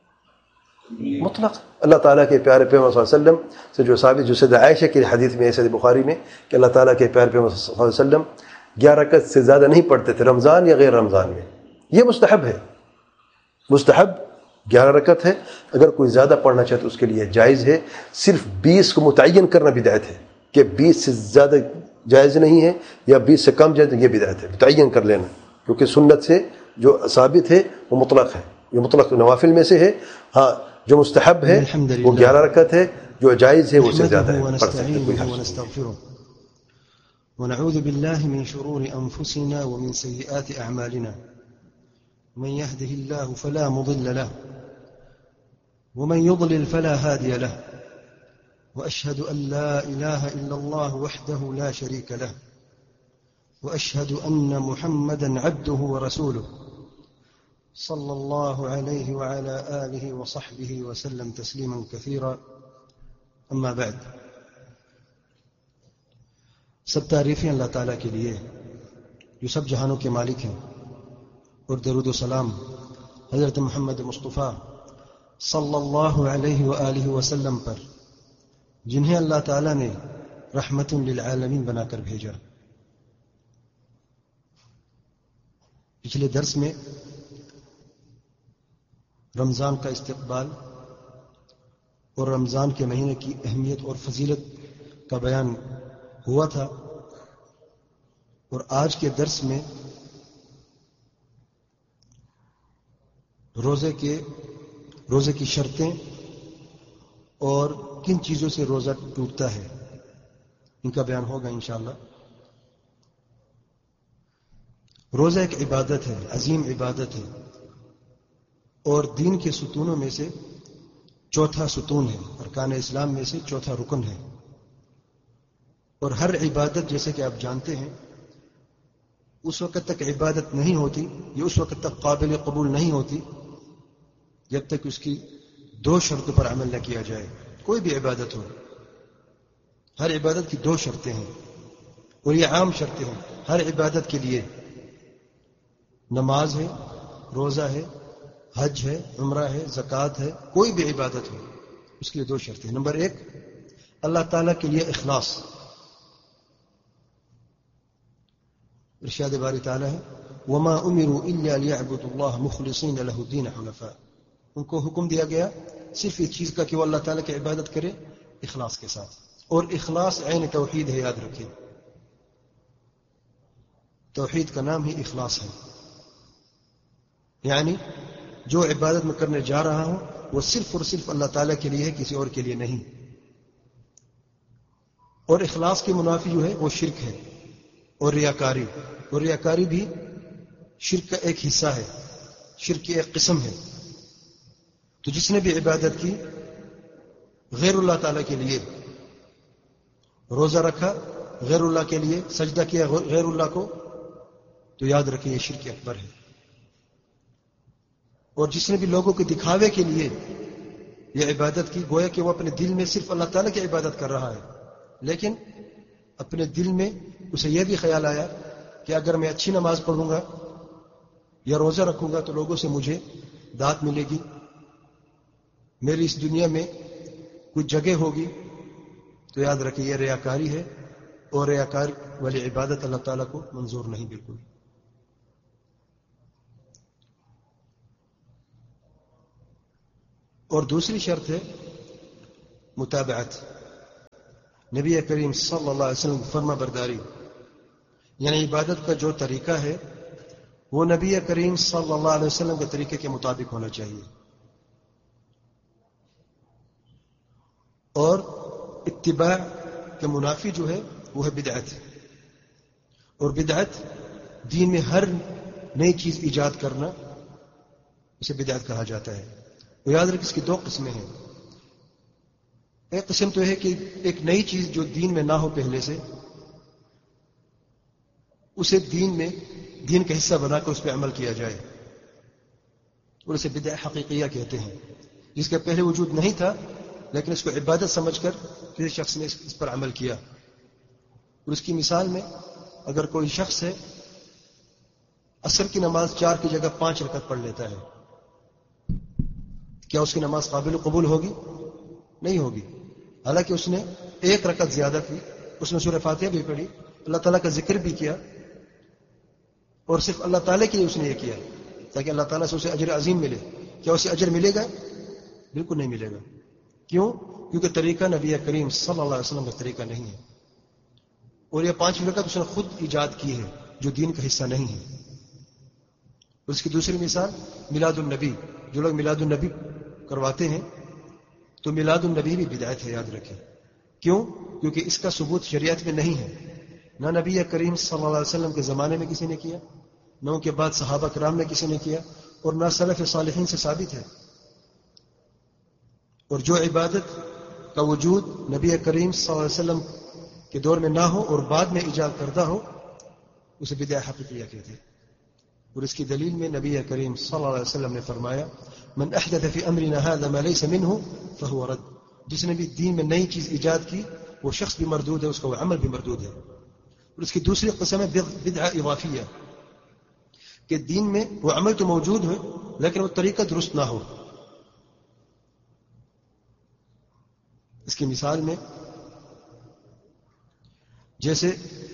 S2: مطلق. اللہ تعالیٰ کے پیارے پیغمبر صلی اللہ علیہ وسلم سے جو ثابت, جو سیدہ عائشہ کی حدیث میں ہے صحیح بخاری میں, کہ اللہ تعالیٰ کے پیارے پیغمبر صلی اللہ علیہ وسلم 11 رکعت سے زیادہ نہیں پڑھتے تھے رمضان یا غیر رمضان میں. یہ مستحب ہے, مستحب 11 رکعت ہے. اگر کوئی زیادہ پڑھنا چاہے تو اس کے لیے جائز ہے. صرف 20 کو متعین کرنا بدعت ہے کہ 20 سے زیادہ جائز نہیں ہے یا 20 سے کم جائز, یہ بدعت ہے. متعین کر لینا, کیونکہ سنت سے جو ثابت ہے وہ مطلق ہے. یہ مطلق نوافل میں سے ہے. ہاں جو مستحب ہے وہ 11 رکعت ہے, جو جائز ہے وہ سے زیادہ ہے. پڑھ سکتے کوئی.
S1: ونعوذ بالله من شرور أنفسنا ومن سيئات أعمالنا, من يهده الله فلا مضل له ومن يضلل فلا هادي له, وأشهد أن لا إله إلا الله وحده لا شريك له, وأشهد أن محمدا عبده ورسوله صلى الله عليه وعلى آله وصحبه وسلم تسليما كثيرا. أما بعد, سب تعریفیں اللہ تعالیٰ کے لیے جو سب جہانوں کے مالک ہیں, اور درود و سلام حضرت محمد مصطفیٰ صلی اللہ علیہ وآلہ وسلم پر, جنہیں اللہ تعالیٰ نے رحمت للعالمین بنا کر بھیجا. پچھلے درس میں رمضان کا استقبال اور رمضان کے مہینے کی اہمیت اور فضیلت کا بیان ہوا تھا, اور آج کے درس میں روزے کی شرطیں اور کن چیزوں سے روزہ ٹوٹتا ہے ان کا بیان ہوگا انشاءاللہ. روزہ ایک عبادت ہے, عظیم عبادت ہے, اور دین کے ستونوں میں سے چوتھا ستون ہے, ارکان اسلام میں سے چوتھا رکن ہے. اور ہر عبادت جیسے کہ آپ جانتے ہیں اس وقت تک عبادت نہیں ہوتی, یہ اس وقت تک قابل قبول نہیں ہوتی جب تک اس کی 2 شرطوں پر عمل نہ کیا جائے. کوئی بھی عبادت ہو, ہر عبادت کی 2 شرطیں ہیں, اور یہ عام شرطیں ہیں ہر عبادت کے لیے. نماز ہے, روزہ ہے, حج ہے, عمرہ ہے, زکوٰۃ ہے, کوئی بھی عبادت ہو اس کے لیے 2 شرطیں. نمبر 1, اللہ تعالیٰ کے لیے اخلاص. ارشاد باری تعالیٰ ہے وما امروا الا ليعبدوا الله مخلصين له الدين حنفاء. ان کو حکم دیا گیا صرف اس چیز کا کہ وہ اللہ تعالیٰ کی عبادت کرے اخلاص کے ساتھ, اور اخلاص عین توحید ہے, یاد رکھیں توحید کا نام ہی اخلاص ہے. یعنی جو عبادت میں کرنے جا رہا ہوں وہ صرف اور صرف اللہ تعالیٰ کے لیے ہے, کسی اور کے لیے نہیں. اور اخلاص کے منافی جو ہے وہ شرک ہے اور ریاکاری, اور ریاکاری بھی شرک کا ایک حصہ ہے, شرک کی ایک قسم ہے. تو جس نے بھی عبادت کی غیر اللہ تعالیٰ کے لیے, روزہ رکھا غیر اللہ کے لیے, سجدہ کیا غیر اللہ کو, تو یاد رکھیں یہ شرک اکبر ہے. اور جس نے بھی لوگوں کے دکھاوے کے لیے یہ عبادت کی, گویا کہ وہ اپنے دل میں صرف اللہ تعالیٰ کی عبادت کر رہا ہے, لیکن اپنے دل میں اسے یہ بھی خیال آیا کہ اگر میں اچھی نماز پڑھوں گا یا روزہ رکھوں گا تو لوگوں سے مجھے داد ملے گی, میری اس دنیا میں کچھ جگہ ہوگی. تو یاد رکھیں یہ ریاکاری ہے, اور ریاکار والی عبادت اللہ تعالیٰ کو منظور نہیں بالکل. اور دوسری شرط ہے متابعت، نبی کریم صلی اللہ علیہ وسلم فرما برداری، یعنی عبادت کا جو طریقہ ہے وہ نبی کریم صلی اللہ علیہ وسلم کے طریقے کے مطابق ہونا چاہیے. اور اتباع کے منافی جو ہے وہ ہے بدعت، اور بدعت دین میں ہر نئی چیز ایجاد کرنا، اسے بدعت کہا جاتا ہے. تو یاد رکھ اس کی دو قسمیں ہیں. ایک قسم تو ہے کہ ایک نئی چیز جو دین میں نہ ہو پہلے سے، اسے دین کا حصہ بنا کر اس پہ عمل کیا جائے، اور اسے بدعت حقیقیہ کہتے ہیں، جس کا پہلے وجود نہیں تھا لیکن اس کو عبادت سمجھ کر کسی شخص نے اس پر عمل کیا. اور اس کی مثال میں اگر کوئی شخص ہے عصر کی نماز 4 کی جگہ 5 رکعت پڑھ لیتا ہے، کیا اس کی نماز قابل قبول ہوگی؟ نہیں ہوگی. حالانکہ اس نے 1 رکعت زیادہ کی، اس نے سورہ فاتحہ بھی پڑھی، اللہ تعالیٰ کا ذکر بھی کیا، اور صرف اللہ تعالیٰ کے لیے اس نے یہ کیا تاکہ اللہ تعالیٰ سے اسے اجر عظیم ملے. کیا اسے اجر ملے گا؟ بالکل نہیں ملے گا. کیوں؟ کیونکہ طریقہ نبی کریم صلی اللہ علیہ وسلم کا طریقہ نہیں ہے، اور یہ 5 رکعت اس نے خود ایجاد کی ہے جو دین کا حصہ نہیں ہے. اس کی دوسری مثال میلاد النبی. جو لوگ میلاد النبی کرواتے ہیں تو میلاد النبی بھی بدعت ہے، یاد رکھیں. کیوں؟ کیونکہ اس کا ثبوت شریعت میں نہیں ہے. نہ نبی کریم صلی اللہ علیہ وسلم کے زمانے میں کسی نے کیا، نہ ان کے بعد صحابہ کرام نے کسی نے کیا، اور نہ سلف صالحین سے ثابت ہے. اور جو عبادت کا وجود نبی کریم صلی اللہ علیہ وسلم کے دور میں نہ ہو اور بعد میں ایجاد کردہ ہو، اسے بدعت حقیقیہ کہتے ہیں. اور اس کی دلیل میں نبی کریم صلی اللہ علیہ وسلم نے فرمایا من احدث فی امرنا هذا ما ليس منه فهو رد. جس نے بھی دین میں نئی چیز ایجاد کی وہ شخص بھی مردود ہے، اس کا وہ عمل بھی مردود ہے. اور اس کی دوسری قسم ہے بدعہ اضافیہ، کہ دین میں وہ عمل تو موجود ہے لیکن وہ طریقہ درست نہ ہو. اس کی مثال میں جیسے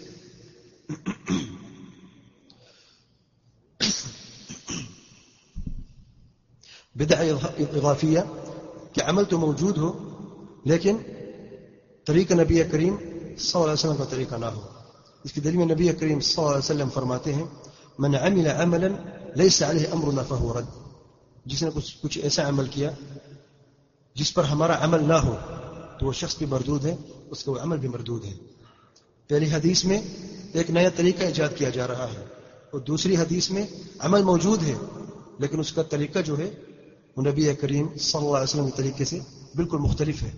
S1: بدعہ اضافیہ کہ عمل تو موجود ہو لیکن طریقہ نبی کریم صلی اللہ علیہ وسلم کا طریقہ نہ ہو. اس کی دلیل میں نبی کریم صلی اللہ علیہ وسلم فرماتے ہیں من عمل عملا ليس عليه امرنا فهو رد. جس نے کچھ ایسا عمل کیا جس پر ہمارا عمل نہ ہو تو وہ شخص بھی مردود ہے، اس کا وہ عمل بھی مردود ہے. پہلی حدیث میں ایک نیا طریقہ ایجاد کیا جا رہا ہے، اور دوسری حدیث میں عمل موجود ہے لیکن اس کا طریقہ جو ہے وہ نبی کریم صلی اللہ علیہ وسلم کے طریقے سے بالکل مختلف ہے.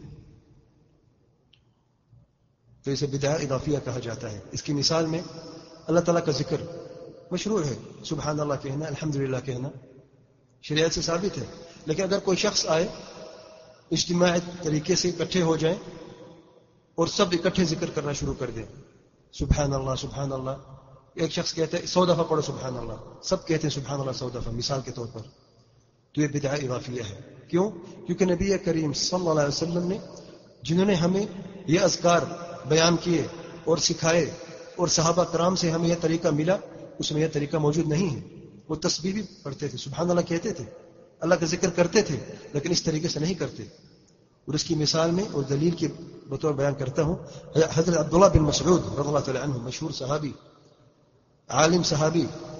S1: تو اسے بدعہ اضافیہ کہا جاتا ہے. اس کی مثال میں اللہ تعالیٰ کا ذکر مشروع ہے، سبحان اللہ کہنا، الحمدللہ کہنا شریعت سے ثابت ہے. لیکن اگر کوئی شخص آئے اجتماعی طریقے سے اکٹھے ہو جائیں اور سب اکٹھے ذکر کرنا شروع کر دیں، سبحان اللہ سبحان اللہ، ایک شخص کہتا ہے 100 دفعہ پڑھو سبحان اللہ، سب کہتے ہیں سبحان اللہ 100 دفعہ مثال کے طور پر، تو یہ بدعہ اضافیہ ہے. کیوں؟ کیونکہ نبی کریم صلی اللہ علیہ وسلم نے جنہوں نے ہمیں یہ اذکار بیان کیے اور سکھائے اور صحابہ کرام سے ہمیں یہ طریقہ ملا، اس میں یہ طریقہ موجود نہیں ہے. وہ تسبیح بھی پڑھتے تھے، سبحان اللہ کہتے تھے، اللہ کا ذکر کرتے تھے لیکن اس طریقے سے نہیں کرتے. اور اس کی مثال میں اور دلیل کے بطور بیان کرتا ہوں حضرت عبداللہ بن مسعود رضی اللہ تعالی عنہ، مشہور صحابی، عالم صحابی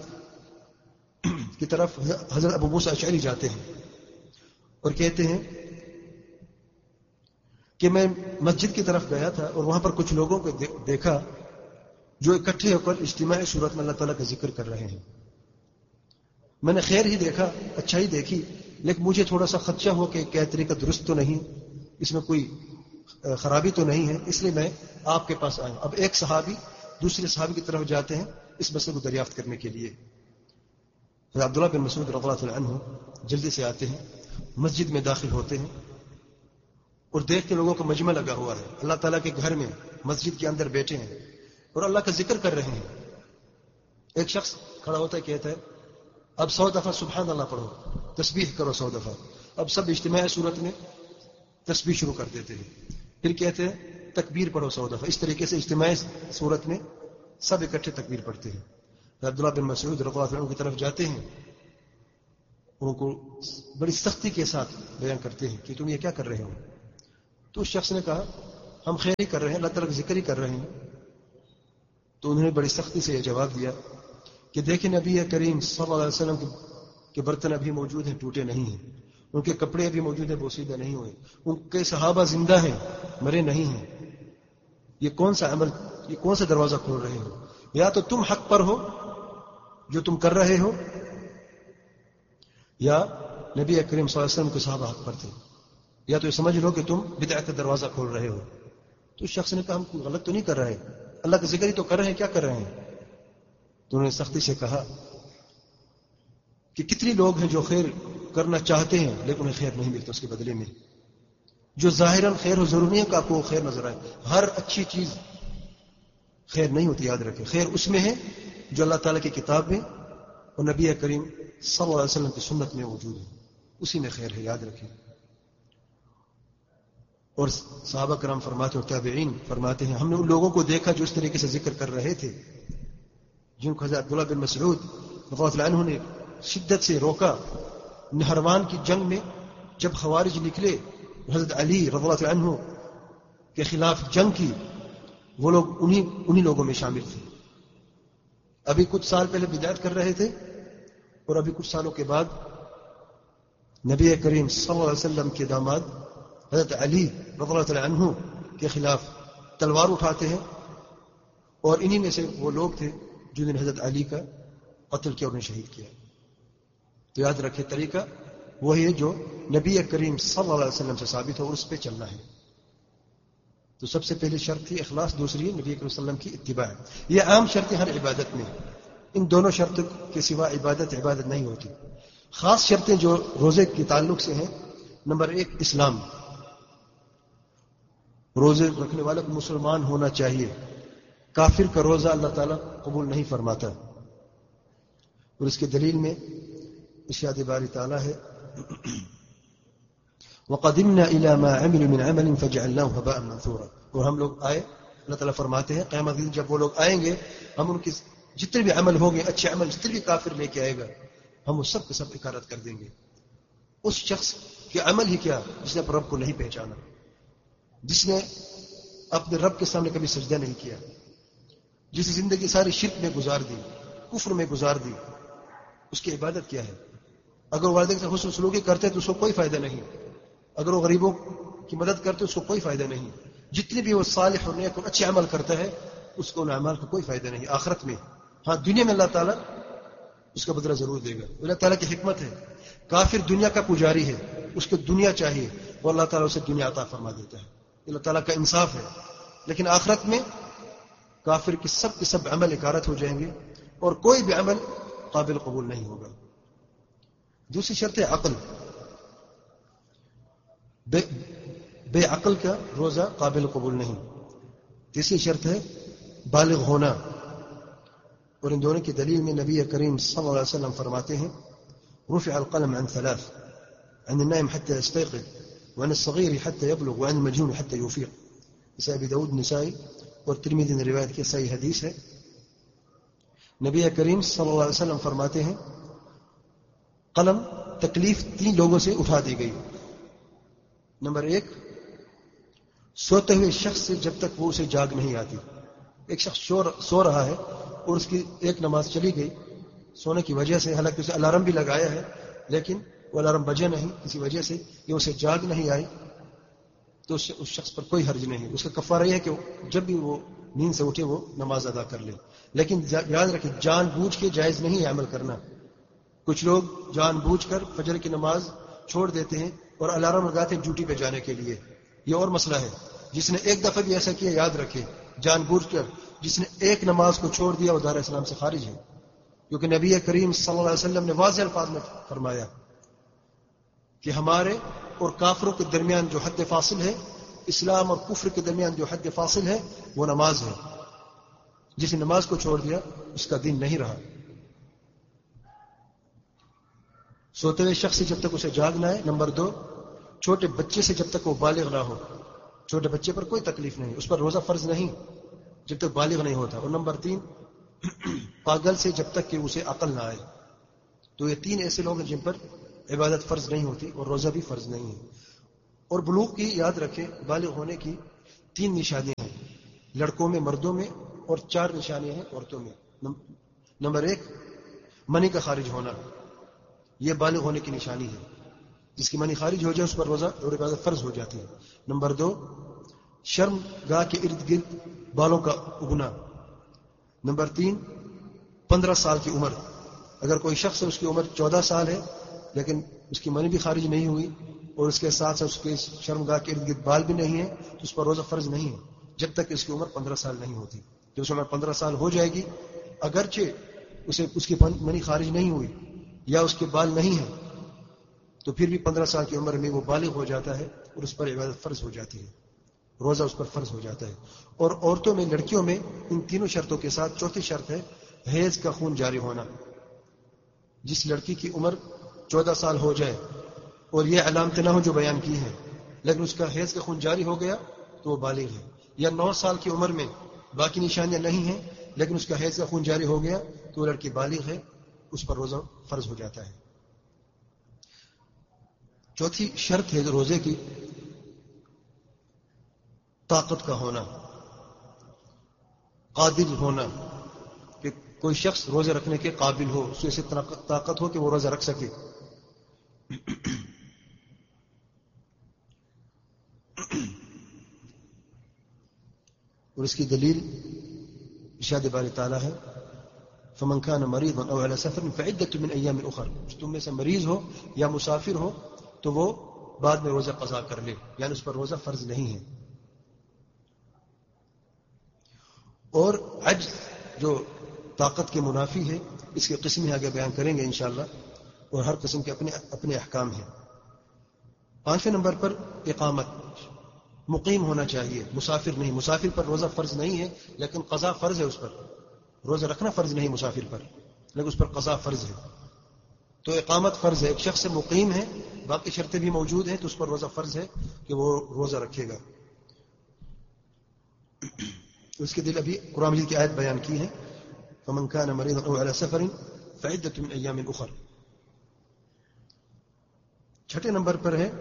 S1: کی طرف حضرت ابو موسیٰ اشعری جاتے ہیں اور کہتے ہیں کہ میں مسجد کی طرف گیا تھا اور وہاں پر کچھ لوگوں کو دیکھا جو اکٹھے ہو کر اجتماعی صورت میں اللہ تعالیٰ کا ذکر کر رہے ہیں. میں نے خیر ہی دیکھا، اچھا ہی دیکھی، لیکن مجھے تھوڑا سا خدشہ ہو کہ کیا طریقہ درست تو نہیں، اس میں کوئی خرابی تو نہیں ہے، اس لیے میں آپ کے پاس آیا. اب ایک صحابی دوسرے صحابی کی طرف جاتے ہیں اس مسئلے کو دریافت کرنے کے لیے. عبداللہ بن مسعود رضی اللہ عنہ جلدی سے آتے ہیں، مسجد میں داخل ہوتے ہیں اور دیکھتے لوگوں کا مجمع لگا ہوا ہے، اللہ تعالیٰ کے گھر میں مسجد کے اندر بیٹھے ہیں اور اللہ کا ذکر کر رہے ہیں. ایک شخص کھڑا ہوتا ہے، کہتا ہے اب 100 دفعہ سبحان اللہ پڑھو، تسبیح کرو 100 دفعہ. اب سب اجتماعی صورت میں تسبیح شروع کر دیتے ہیں. پھر کہتے ہیں تکبیر پڑھو 100 دفعہ. اس طریقے سے اجتماعی صورت میں سب اکٹھے تکبیر پڑھتے ہیں. عبداللہ بن مسعود رضی اللہ عنہ کی طرف جاتے ہیں ان کو بڑی سختی کے ساتھ بیان کرتے ہیں کہ تم یہ کیا کر رہے ہو. تو اس شخص نے کہا ہم خیر ہی کر رہے ہیں, اللہ تعالیٰ کا ذکر ہی کر رہے ہیں. تو انہوں نے بڑی سختی سے یہ جواب دیا کہ دیکھیں نبی کریم صلی اللہ علیہ وسلم کے برتن ابھی موجود ہیں, ٹوٹے نہیں ہیں. ان کے کپڑے ابھی موجود ہیں, بوسیدہ نہیں ہوئے. ان کے صحابہ زندہ ہیں, مرے نہیں ہیں. یہ کون سا عمل, یہ کون سا دروازہ کھول رہے ہو؟ یا تو تم حق پر ہو جو تم کر رہے ہو, یا نبی کریم صلی اللہ علیہ وسلم کے صحابہ حق پر تھے, یا تو یہ سمجھ لو کہ تم بدعت کا دروازہ کھول رہے ہو. تو اس شخص نے کہا ہم کوئی غلط تو نہیں کر رہے, اللہ کا ذکر ہی تو کر رہے ہیں, کیا کر رہے ہیں؟ تو انہوں نے سختی سے کہا کہ کتنی لوگ ہیں جو خیر کرنا چاہتے ہیں لیکن انہیں خیر نہیں ملتا اس کے بدلے میں. جو ظاہراً خیر ہو, ضروری نہیں ہے کہ آپ کو خیر نظر آئے. ہر اچھی چیز خیر نہیں ہوتی, یاد رکھیں. خیر اس میں ہے جو اللہ تعالیٰ کی کتاب میں اور نبی کریم صلی اللہ علیہ وسلم کی سنت میں موجود ہے, اسی میں خیر ہے, یاد رکھیں. اور صحابہ کرام فرماتے اور تابعین فرماتے ہیں ہم نے ان لوگوں کو دیکھا جو اس طریقے سے ذکر کر رہے تھے, جن کو حضرت عبداللہ بن مسعود رضی اللہ عنہ نے شدت سے روکا. نہروان کی جنگ میں جب خوارج نکلے, حضرت علی رضی اللہ عنہ کے خلاف جنگ کی, وہ لوگ انہی لوگوں میں شامل تھے. ابھی کچھ سال پہلے بدعت کر رہے تھے, اور ابھی کچھ سالوں کے بعد نبی کریم صلی اللہ علیہ وسلم کے داماد حضرت علی رضی اللہ عنہ کے خلاف تلوار اٹھاتے ہیں. اور انہی میں سے وہ لوگ تھے جنہوں نے حضرت علی کا قتل کیا اور انہیں شہید کیا. تو یاد رکھے طریقہ وہی ہے جو نبی کریم صلی اللہ علیہ وسلم سے ثابت ہو, اور اس پہ چلنا ہے. تو سب سے پہلی شرط تھی اخلاص, دوسری نبی کریم صلی اللہ علیہ وسلم کی اتباع. یہ عام شرط ہے ہر عبادت میں, ان دونوں شرط کے سوا عبادت نہیں ہوتی. خاص شرطیں جو روزے کے تعلق سے ہیں, نمبر 1 اسلام. روزے رکھنے والا کو مسلمان ہونا چاہیے. کافر کا روزہ اللہ تعالیٰ قبول نہیں فرماتا. اور اس کے دلیل میں ارشاد باری تعالیٰ ہے وَقَدِمْنَا إِلَى مَا عَمِلُوا مِنْ عَمَلٍ فَجَعَلْنَاهُ هَبَاءً مَنْثُورًا. اور ہم لوگ آئے, اللہ تعالیٰ فرماتے ہیں قیامت دن جب وہ لوگ آئیں گے, ہم ان کی جتنے بھی عمل ہوں گے, اچھے عمل جتنے بھی کافر لے کے آئے گا, ہم وہ سب کے سب اکارت کر دیں گے. اس شخص کے عمل ہی کیا جس نے اپنے رب کو نہیں پہچانا, جس نے اپنے رب کے سامنے کبھی سجدہ نہیں کیا, جس زندگی ساری شرک میں گزار دی, کفر میں گزار دی. اس کی عبادت کیا ہے؟ اگر وہ والدین سے حسن سلوکی کرتے تو اس کو کوئی فائدہ نہیں, اگر وہ غریبوں کی مدد کرتے اس کو کوئی فائدہ نہیں. جتنے بھی وہ صالح اور نیک اور اچھے عمل کرتا ہے اس کو ان اعمال کا کوئی فائدہ نہیں آخرت میں. ہاں دنیا میں اللہ تعالیٰ اس کا بدلہ ضرور دے گا. اللہ تعالیٰ کی حکمت ہے, کافر دنیا کا پجاری ہے, اس کو دنیا چاہیے, وہ اللہ تعالیٰ اسے دنیا عطا فرما دیتا ہے. اللہ تعالیٰ کا انصاف ہے. لیکن آخرت میں کافر کے سب عمل اکارت ہو جائیں گے اور کوئی بھی عمل قابل قبول نہیں ہوگا. دوسری شرط ہے عقل. بے عقل کا روزہ قابل قبول نہیں. تیسری شرط ہے بالغ ہونا, اور ان دونوں کی دلیل میں نبی کریم صلی اللہ علیہ وسلم فرماتے ہیں رفع القلم عن 3, عن النائم حتى يستيقظ, وعن الصغير حتى يبلغ, وعن المجنون حتى يفيق. اسے ابی داؤد, نسائی اور ترمذی نے روایت کی, صحیح حدیث ہے. نبی کریم صلی اللہ علیہ وسلم فرماتے ہیں قلم تکلیف 3 لوگوں سے اٹھا دی گئی. نمبر 1 سوتے ہوئے شخص سے جب تک وہ اسے جاگ نہیں آتی. ایک شخص سو رہا ہے اور اس کی ایک نماز چلی گئی سونے کی وجہ سے, حالانکہ اسے الارم بھی لگایا ہے لیکن وہ الارم بجے نہیں, کسی وجہ سے یہ اسے جاگ نہیں آئی, تو اس شخص پر کوئی حرج نہیں. اس کا کفارہ یہ ہے کہ جب بھی وہ نیند سے اٹھے وہ نماز ادا کر لے. لیکن یاد رکھیں جان بوجھ کے جائز نہیں ہے عمل کرنا. کچھ لوگ جان بوجھ کر فجر کی نماز چھوڑ دیتے ہیں اور الارم لگاتے ہیں ڈیوٹی پہ جانے کے لیے. یہ اور مسئلہ ہے. جس نے ایک دفعہ بھی ایسا کیا یاد رکھے, جان بوجھ کر جس نے ایک نماز کو چھوڑ دیا وہ دار اسلام سے خارج ہے. کیونکہ نبی کریم صلی اللہ علیہ وسلم نے واضح الفاظ میں فرمایا کہ ہمارے اور کافروں کے درمیان جو حد فاصل ہے, اسلام اور کفر کے درمیان جو حد فاصل ہے وہ نماز ہے. جس نے نماز کو چھوڑ دیا اس کا دین نہیں رہا. سوتے ہوئے شخص سے جب تک اسے جاگ نہ آئے. نمبر 2 چھوٹے بچے سے جب تک وہ بالغ نہ ہو. چھوٹے بچے پر کوئی تکلیف نہیں, اس پر روزہ فرض نہیں جب تک بالغ نہیں ہوتا. اور نمبر 3 پاگل سے جب تک کہ اسے عقل نہ آئے. تو یہ 3 ایسے لوگ ہیں جن پر عبادت فرض نہیں ہوتی اور روزہ بھی فرض نہیں ہے. اور بلوغ کی یاد رکھیں، بالغ ہونے کی 3 نشانیاں ہیں لڑکوں میں، مردوں میں، اور 4 نشانیاں ہیں عورتوں میں. نمبر 1 منی کا خارج ہونا، یہ بالغ ہونے کی نشانی ہے. جس کی منی خارج ہو جائے اس پر روزہ اور عبادت فرض ہو جاتی ہے. نمبر 2 شرم گاہ کے ارد گرد بالوں کا اگنا. نمبر 3 15 سال کی عمر. اگر کوئی شخص ہے اس کی عمر 14 سال ہے لیکن اس کی منی بھی خارج نہیں ہوئی اور اس کے ساتھ ساتھ اس کے شرم گاہ کے ارد گرد بال بھی نہیں ہے تو اس پر روزہ فرض نہیں ہے جب تک اس کی عمر 15 سال نہیں ہوتی. جب اس عمر 15 سال ہو جائے گی، اگرچہ اس کی منی خارج نہیں ہوئی یا اس کے بال نہیں ہیں، تو پھر بھی 15 سال کی عمر میں وہ بالغ ہو جاتا ہے اور اس پر عبادت فرض ہو جاتی ہے، روزہ اس پر فرض ہو جاتا ہے. اور عورتوں میں، لڑکیوں میں ان تینوں شرطوں کے ساتھ چوتھی شرط ہے حیض کا خون جاری ہونا. جس لڑکی کی عمر 14 سال ہو جائے اور یہ علامتیں نہ ہو جو بیان کی ہیں لیکن اس کا حیض کا خون جاری ہو گیا تو وہ بالغ ہے. یا 9 سال کی عمر میں باقی نشانیاں نہیں ہیں لیکن اس کا حیض کا خون جاری ہو گیا تو وہ لڑکی بالغ ہے، اس پر روزہ فرض ہو جاتا ہے. چوتھی شرط ہے روزے کی طاقت کا ہونا، قادر ہونا، کہ کوئی شخص روزے رکھنے کے قابل ہو، اس سے طاقت ہو کہ وہ روزہ رکھ سکے. اور اس کی دلیل ارشاد باری تعالیٰ ہے فمن كان مريضا او على سفر فعدة من ايام اخر. تم میں سے مریض ہو یا مسافر ہو تو وہ بعد میں روزہ قضا کر لے، یعنی اس پر روزہ فرض نہیں ہے. اور عجز جو طاقت کے منافی ہے، اس کی قسمیں آگے بیان کریں گے انشاءاللہ، اور ہر قسم کے اپنے احکام ہیں. 5ویں نمبر پر اقامت، مقیم ہونا چاہیے، مسافر نہیں. مسافر پر روزہ فرض نہیں ہے لیکن قضا فرض ہے. اس پر روزہ رکھنا فرض نہیں مسافر پر، لیکن اس پر قضا فرض ہے. تو اقامت فرض ہے. ایک شخص مقیم ہے، باقی شرطیں بھی موجود ہیں، تو اس پر روزہ فرض ہے کہ وہ روزہ رکھے گا. اس کے دل ابھی قرآن مجید کی آیت بیان کی ہے فمن كان مريضا او على سفر فعدة من ايام اخر. 6 نمبر پر ہے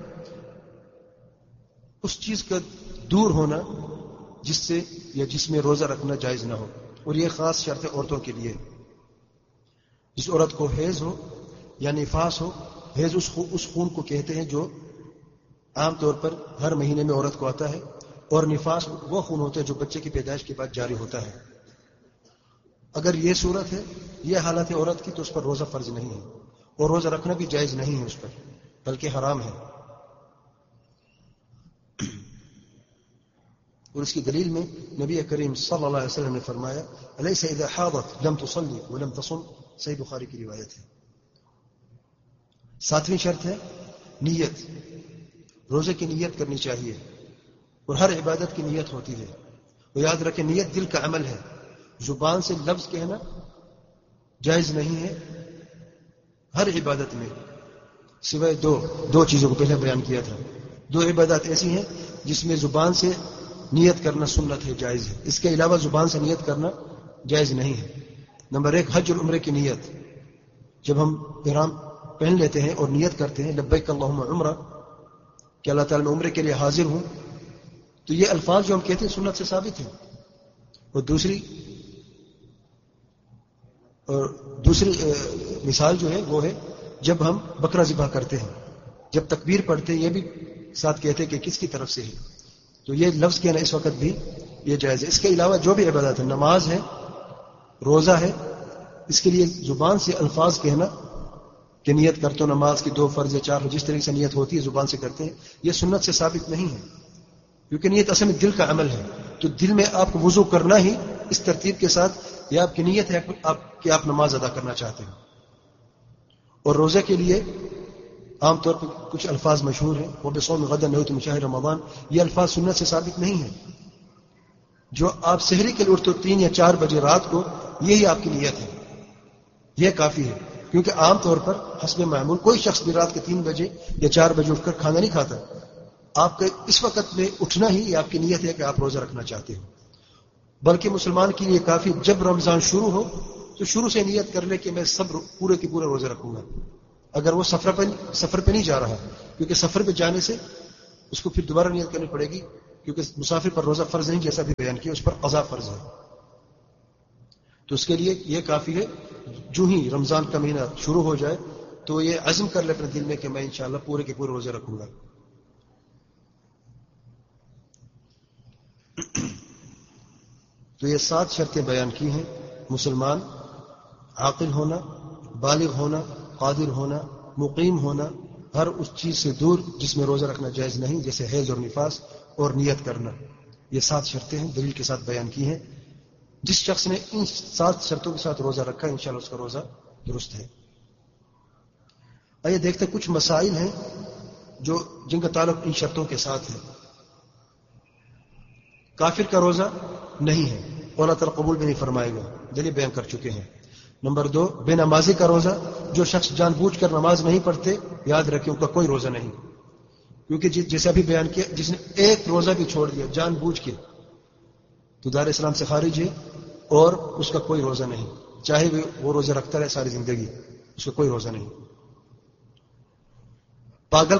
S1: اس چیز کا دور ہونا جس سے یا جس میں روزہ رکھنا جائز نہ ہو، اور یہ خاص شرط ہے عورتوں کے لیے. جس عورت کو حیض ہو یا نفاس ہو، حیض اس خون کو کہتے ہیں جو عام طور پر ہر مہینے میں عورت کو آتا ہے، اور نفاس وہ خون ہوتا ہے جو بچے کی پیدائش کے بعد جاری ہوتا ہے. اگر یہ صورت ہے، یہ حالت ہے عورت کی، تو اس پر روزہ فرض نہیں ہے اور روزہ رکھنا بھی جائز نہیں ہے اس پر، بلکہ حرام ہے. اور اس کی دلیل میں نبی کریم صلی اللہ علیہ وسلم نے فرمایا الیس اذا حاضت لم تصلی ولم تصم. صحیح بخاری کی روایت ہے. 7ویں شرط ہے نیت. روزے کی نیت کرنی چاہیے، اور ہر عبادت کی نیت ہوتی ہے. وہ یاد رکھیں نیت دل کا عمل ہے، زبان سے لفظ کہنا جائز نہیں ہے ہر عبادت میں، سوائے دو چیزوں کو پہلے بیان کیا تھا. 2 عبادات ایسی ہیں جس میں زبان سے نیت کرنا سنت ہے، جائز ہے. اس کے علاوہ زبان سے نیت کرنا جائز نہیں ہے. نمبر 1 حج اور عمرے کی نیت. جب ہم احرام پہن لیتے ہیں اور نیت کرتے ہیں لبیک اللہم عمرہ کہ اللہ تعالیٰ میں عمرے کے لیے حاضر ہوں، تو یہ الفاظ جو ہم کہتے ہیں سنت سے ثابت ہیں. اور دوسری مثال جو ہے وہ ہے جب ہم بکرا ذبح کرتے ہیں، جب تکبیر پڑھتے ہیں یہ بھی ساتھ کہتے ہیں کہ کس کی طرف سے ہے، تو یہ لفظ کہنا اس وقت بھی یہ جائز ہے. اس کے علاوہ جو بھی عبادت ہے، نماز ہے، روزہ ہے، اس کے لیے زبان سے الفاظ کہنا کہ نیت کرتے ہو نماز کی 2 فرض یا 4 جس طریقے سے نیت ہوتی ہے زبان سے کرتے ہیں، یہ سنت سے ثابت نہیں ہے، کیونکہ نیت اصل میں دل کا عمل ہے. تو دل میں آپ کو وضو کرنا ہی اس ترتیب کے ساتھ، یہ آپ کی نیت ہے کہ آپ نماز ادا کرنا چاہتے ہیں. اور روزے کے لیے عام طور پر کچھ الفاظ مشہور ہیں، وہ بصوم غدا نویت من شہر رمضان. یہ الفاظ سنت سے ثابت نہیں ہیں. جو آپ سحری کے لیے اٹھتے 3 یا 4 بجے رات کو، یہی آپ کی نیت ہے، یہ کافی ہے. کیونکہ عام طور پر حسب معمول کوئی شخص بھی رات کے 3 بجے یا 4 بجے اٹھ کر کھانا نہیں کھاتا. آپ کا اس وقت میں اٹھنا ہی آپ کی نیت ہے کہ آپ روزہ رکھنا چاہتے ہیں. بلکہ مسلمان کے لیے کافی جب رمضان شروع ہو تو شروع سے نیت کر لے کہ میں سب پورے کے پورے روزے رکھوں گا. اگر وہ سفر پہ نہیں جا رہا، کیونکہ سفر پہ جانے سے اس کو پھر دوبارہ نیت کرنی پڑے گی، کیونکہ مسافر پر روزہ فرض نہیں، جیسا بھی بیان کیا، اس پر قضا فرض ہے. تو اس کے لیے یہ کافی ہے، جو ہی رمضان کا مہینہ شروع ہو جائے تو یہ عزم کر لے اپنے دل میں کہ میں انشاءاللہ پورے کے پورے روزے رکھوں گا. تو یہ 7 شرطیں بیان کی ہیں: مسلمان، عاقل ہونا، بالغ ہونا، قادر ہونا، مقیم ہونا، ہر اس چیز سے دور جس میں روزہ رکھنا جائز نہیں، جیسے حیض اور نفاس، اور نیت کرنا. یہ 7 شرطیں ہیں، دلیل کے ساتھ بیان کی ہیں. جس شخص نے ان 7 شرطوں کے ساتھ روزہ رکھا انشاءاللہ اس کا روزہ درست ہے. آئیے دیکھتے کچھ مسائل ہیں جن کا تعلق ان شرطوں کے ساتھ ہے. کافر کا روزہ نہیں ہے، اللہ تعالیٰ قبول بھی نہیں فرمائے گا، دلیل بیان کر چکے ہیں. نمبر 2، بے نمازی کا روزہ، جو شخص جان بوجھ کر نماز نہیں پڑھتے، یاد رکھیں ان کا کوئی روزہ نہیں، کیونکہ جیسے ابھی بیان کیا، جس نے ایک روزہ بھی چھوڑ دیا جان بوجھ کے تو دار اسلام سے خارج ہے، اور اس کا کوئی روزہ نہیں، چاہے وہ روزہ رکھتا رہے ساری زندگی، اس کا کوئی روزہ نہیں. پاگل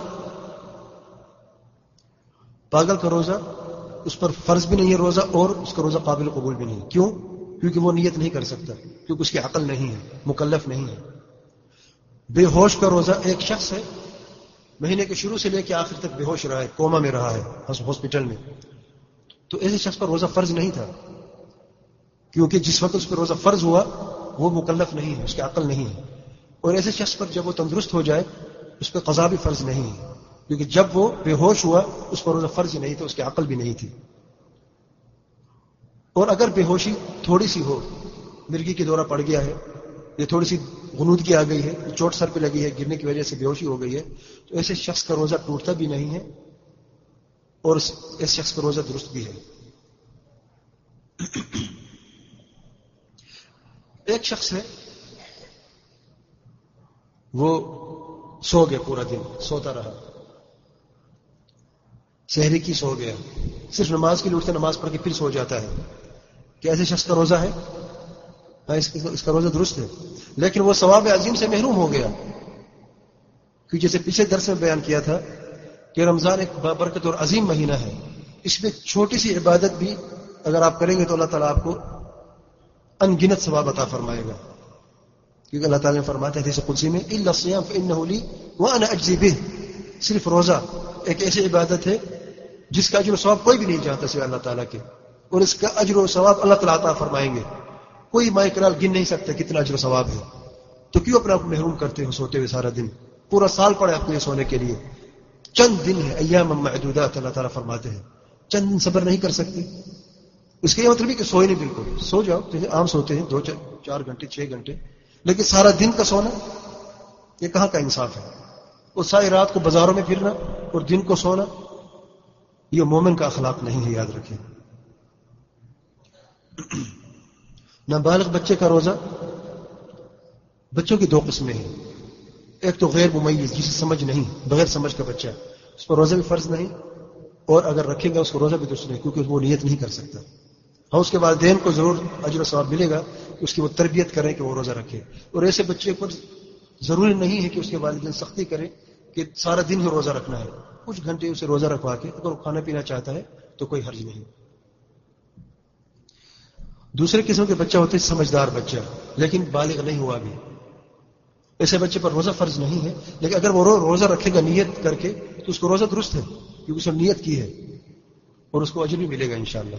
S1: کا روزہ اس پر فرض بھی نہیں ہے روزہ، اور اس کا روزہ قابل قبول بھی نہیں. کیوں؟ کیونکہ وہ نیت نہیں کر سکتا، کیونکہ اس کی عقل نہیں ہے، مکلف نہیں ہے. بے ہوش کا روزہ، ایک شخص ہے مہینے کے شروع سے لے کے آخر تک بے ہوش رہا ہے، کوما میں رہا ہے ہاسپٹل میں، تو ایسے شخص پر روزہ فرض نہیں تھا، کیونکہ جس وقت اس پر روزہ فرض ہوا وہ مکلف نہیں ہے، اس کی عقل نہیں ہے. اور ایسے شخص پر جب وہ تندرست ہو جائے اس پہ قضا بھی فرض نہیں ہے، کیونکہ جب وہ بے ہوش ہوا اس پر روزہ فرض ہی نہیں تھا، اس کی عقل بھی نہیں تھی. اور اگر بے ہوشی تھوڑی سی ہو، مرگی کی دورہ پڑ گیا ہے، یہ تھوڑی سی غنودگی آ گئی ہے، چوٹ سر پہ لگی ہے، گرنے کی وجہ سے بے ہوشی ہو گئی ہے، تو ایسے شخص کا روزہ ٹوٹتا بھی نہیں ہے اور اس شخص کا روزہ درست بھی ہے. ایک شخص ہے وہ سو گیا، پورا دن سوتا رہا، سحری کی سو گیا، صرف نماز کے لیے اٹھتا، نماز پڑھ کے پھر سو جاتا ہے. کہ ایسے شخص کا روزہ ہے؟ اس کا روزہ درست ہے، لیکن وہ ثواب عظیم سے محروم ہو گیا. کیونکہ جیسے پچھلے درس میں بیان کیا تھا کہ رمضان ایک بابرکت اور عظیم مہینہ ہے، اس میں چھوٹی سی عبادت بھی اگر آپ کریں گے تو اللہ تعالیٰ آپ کو ان گنت ثواب عطا فرمائے گا. کیونکہ اللہ تعالیٰ نے فرمایا حدیث قدسی میں الا الصيام فانه لي وانا اجزي به، صرف روزہ ایک ایسی عبادت ہے جس کا اجر و ثواب کوئی بھی نہیں جانتا سوائے اللہ تعالیٰ کے، اور اس کا اجر و ثواب اللہ تعالیٰ عطا فرمائیں گے. کوئی مائکرال گن نہیں سکتا کتنا اجر و ثواب ہے. تو کیوں اپنے آپ محروم کرتے ہو سوتے ہوئے سارا دن؟ پورا سال پڑے آپ کو یہ سونے کے لیے، چند دن ہے، ایام معدودات اللہ تعالیٰ فرماتے ہیں، چند دن صبر نہیں کر سکتے. اس کا یہ مطلب ہے کہ سوئے نہیں، بالکل سو جاؤ، جیسے عام سوتے ہیں 2-4 گھنٹے 6 گھنٹے، لیکن سارا دن کا سونا یہ کہاں کا انصاف ہے؟ اور ساری رات کو بازاروں میں پھرنا اور دن کو سونا، یہ مومن کا اخلاق نہیں ہے، یاد رکھیں. نابالغ بچے کا روزہ، بچوں کی 2 قسمیں ہیں. ایک تو غیر ممیز، جسے سمجھ نہیں، بغیر سمجھ کا بچہ، اس پر روزہ بھی فرض نہیں، اور اگر رکھے گا اس کو روزہ بھی درست نہیں، کیونکہ وہ نیت نہیں کر سکتا. ہاں اس کے والدین کو ضرور اجر و ثواب ملے گا کہ اس کی وہ تربیت کریں کہ وہ روزہ رکھے. اور ایسے بچے پر ضروری نہیں ہے کہ اس کے والدین سختی کریں کہ سارا دن ہی روزہ رکھنا ہے، کچھ گھنٹے اسے روزہ رکھوا کے اگر وہ کھانا پینا چاہتا ہے تو کوئی حرج نہیں. دوسرے قسم کے بچہ ہوتے ہیں سمجھدار بچہ، لیکن بالغ نہیں ہوا بھی، ایسے بچے پر روزہ فرض نہیں ہے، لیکن اگر وہ روزہ رکھے گا نیت کر کے تو اس کو روزہ درست ہے، کیونکہ اس نے نیت کی ہے اور اس کو اجر بھی ملے گا انشاءاللہ.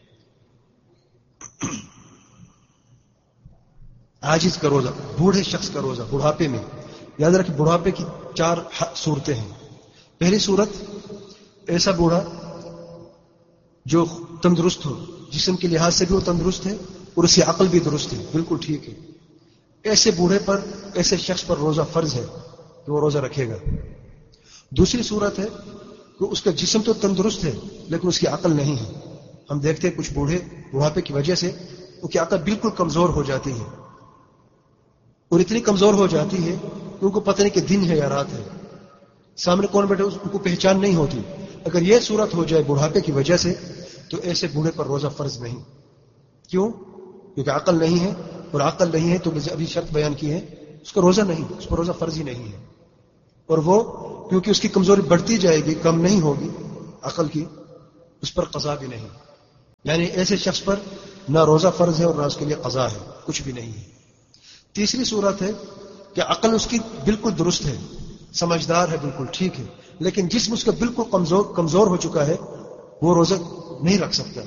S1: عاجز کا روزہ، بوڑھے شخص کا روزہ، بڑھاپے میں، یاد رکھیں بڑھاپے کی 4 صورتیں ہیں. پہلی صورت، ایسا بوڑھا جو تندرست ہو، جسم کے لحاظ سے بھی وہ تندرست ہے اور اس کی عقل بھی درست ہے، بالکل ٹھیک ہے، ایسے بوڑھے پر، ایسے شخص پر روزہ فرض ہے کہ وہ روزہ رکھے گا. دوسری صورت ہے کہ اس کا جسم تو تندرست ہے لیکن اس کی عقل نہیں ہے. ہم دیکھتے ہیں کچھ بوڑھے بڑھاپے کی وجہ سے ان کی عقل بالکل کمزور ہو جاتی ہے، اور اتنی کمزور ہو جاتی ہے کہ ان کو پتہ نہیں کہ دن ہے یا رات ہے، سامنے کون بیٹھے ان کو پہچان نہیں ہوتی. اگر یہ صورت ہو جائے بڑھاپے کی وجہ سے تو ایسے بوڑھے پر روزہ فرض نہیں. کیوں؟ کیونکہ عقل نہیں ہے، اور عقل نہیں ہے تو ابھی شرط بیان کی ہے اس کا روزہ نہیں، اس پر روزہ فرض ہی نہیں ہے. اور وہ کیونکہ اس کی کمزوری بڑھتی جائے گی، کم نہیں ہوگی عقل کی، اس پر قضا بھی نہیں. یعنی ایسے شخص پر نہ روزہ فرض ہے اور نہ اس کے لیے قضا ہے، کچھ بھی نہیں ہے. تیسری صورت ہے کہ عقل اس کی بالکل درست ہے، سمجھدار ہے، بالکل ٹھیک ہے، لیکن جسم اس کا بالکل کمزور ہو چکا ہے، وہ روزہ نہیں رکھ سکتا،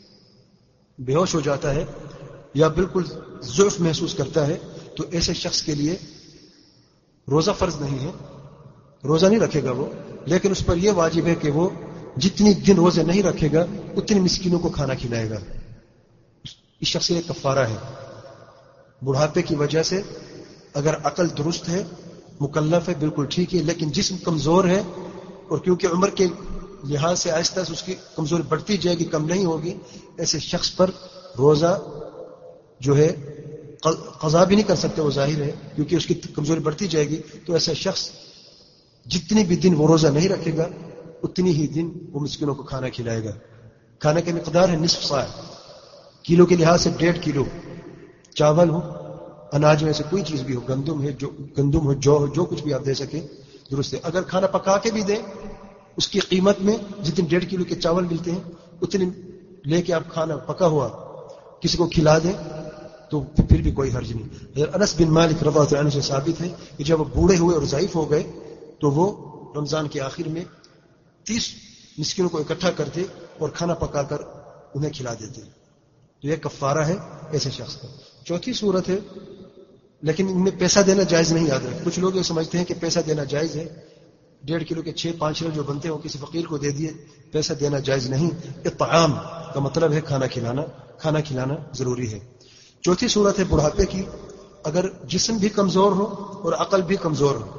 S1: بے ہوش ہو جاتا ہے یا بالکل ضعف محسوس کرتا ہے. تو ایسے شخص کے لیے روزہ فرض نہیں ہے، روزہ نہیں رکھے گا وہ، لیکن اس پر یہ واجب ہے کہ وہ جتنی دن روزے نہیں رکھے گا اتنی مسکینوں کو کھانا کھلائے گا. اس شخص کے لیے کفارہ ہے. بڑھاپے کی وجہ سے اگر عقل درست ہے، مکلف ہے، بالکل ٹھیک ہے، لیکن جسم کمزور ہے، اور کیونکہ عمر کے لحاظ سے آہستہ سے اس کی کمزوری بڑھتی جائے گی، کم نہیں ہوگی، ایسے شخص پر روزہ جو ہے قضا بھی نہیں کر سکتے، وہ ظاہر ہے، کیونکہ اس کی کمزوری بڑھتی جائے گی. تو ایسا شخص جتنی بھی دن وہ روزہ نہیں رکھے گا اتنی ہی دن وہ مسکینوں کو کھانا کھلائے گا. کھانے کی مقدار ہے نصف صاع، کلو کے لحاظ سے 1.5 کلو چاول ہو، اناج میں سے کوئی چیز بھی ہو، گندم ہو، جو ہو، جو کچھ بھی آپ دے سکیں درست ہے. اگر کھانا پکا کے بھی دیں اس کی قیمت میں جتنے 1.5 کلو کے چاول ملتے ہیں اتنے لے کے آپ کھانا پکا ہوا کسی کو کھلا دیں تو پھر بھی کوئی حرج نہیں. انس بن مالک رضی اللہ عنہ سے ثابت ہے کہ جب وہ بوڑھے ہوئے اور ضعیف ہو گئے تو وہ رمضان کے آخر میں 30 مسکینوں کو اکٹھا کرتے اور کھانا پکا کر انہیں کھلا دیتے. تو یہ کفارہ ہے ایسے شخص کا. چوتھی صورت ہے، لیکن ان میں پیسہ دینا جائز نہیں. یاد رکھ، کچھ لوگ یہ سمجھتے ہیں کہ پیسہ دینا جائز ہے، 1.5 کلو کے 6-5 جو بنتے ہیں وہ کسی فقیر کو دے دیے، پیسہ دینا جائز نہیں. اطعام کا مطلب ہے کھانا کھلانا، کھانا کھلانا ضروری ہے. چوتھی صورت ہے بڑھاپے کی. اگر جسم بھی کمزور ہو اور عقل بھی کمزور ہو،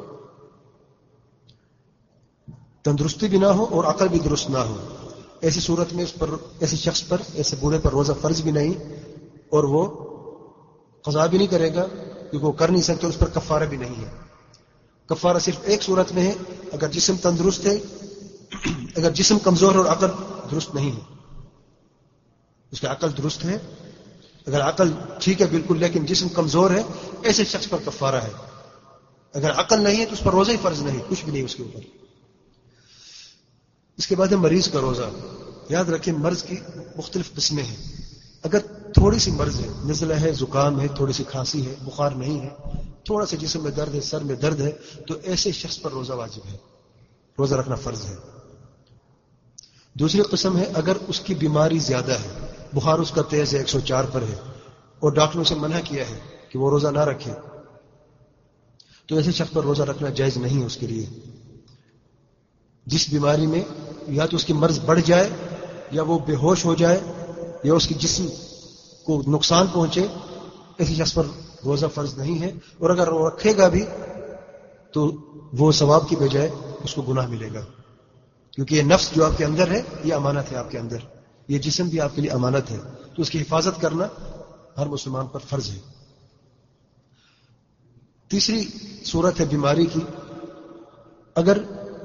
S1: تندرستی بھی نہ ہو اور عقل بھی درست نہ ہو، ایسی صورت میں اس پر، ایسے شخص پر، ایسے بوڑھے پر روزہ فرض بھی نہیں اور وہ قضا بھی نہیں کرے گا کیونکہ وہ کر نہیں سکتے، اس پر کفارہ بھی نہیں ہے. کفارہ صرف ایک صورت میں ہے، اگر جسم تندرست ہے، اگر جسم کمزور اور عقل درست نہیں ہے. اس کا عقل درست ہے، اگر عقل ٹھیک ہے بالکل لیکن جسم کمزور ہے، ایسے شخص پر کفارہ ہے. اگر عقل نہیں ہے تو اس پر روزہ ہی فرض نہیں، کچھ بھی نہیں اس کے اوپر. اس کے بعد ہے مریض کا روزہ. یاد رکھیں مرض کی مختلف قسمیں ہیں. اگر تھوڑی سی مرض ہے، نزلہ ہے، زکام ہے، تھوڑی سی کھانسی ہے، بخار نہیں ہے، تھوڑا سا جسم میں درد ہے، سر میں درد ہے، تو ایسے شخص پر روزہ واجب ہے، روزہ رکھنا فرض ہے. دوسری قسم ہے اگر اس کی بیماری زیادہ ہے، بخار اس کا تیز ہے، 104 پر ہے، اور ڈاکٹروں سے منع کیا ہے کہ وہ روزہ نہ رکھے، تو ایسے شخص پر روزہ رکھنا جائز نہیں ہے اس کے لیے. جس بیماری میں یا تو اس کی مرض بڑھ جائے یا وہ بے ہوش ہو جائے یا اس کی جسم کو نقصان پہنچے، ایسے شخص پر روزہ فرض نہیں ہے. اور اگر وہ رکھے گا بھی تو وہ ثواب کی بجائے اس کو گناہ ملے گا، کیونکہ یہ نفس جو آپ کے اندر ہے یہ امانت ہے آپ کے اندر، یہ جسم بھی آپ کے لیے امانت ہے، تو اس کی حفاظت کرنا ہر مسلمان پر فرض ہے. تیسری صورت ہے بیماری کی. اگر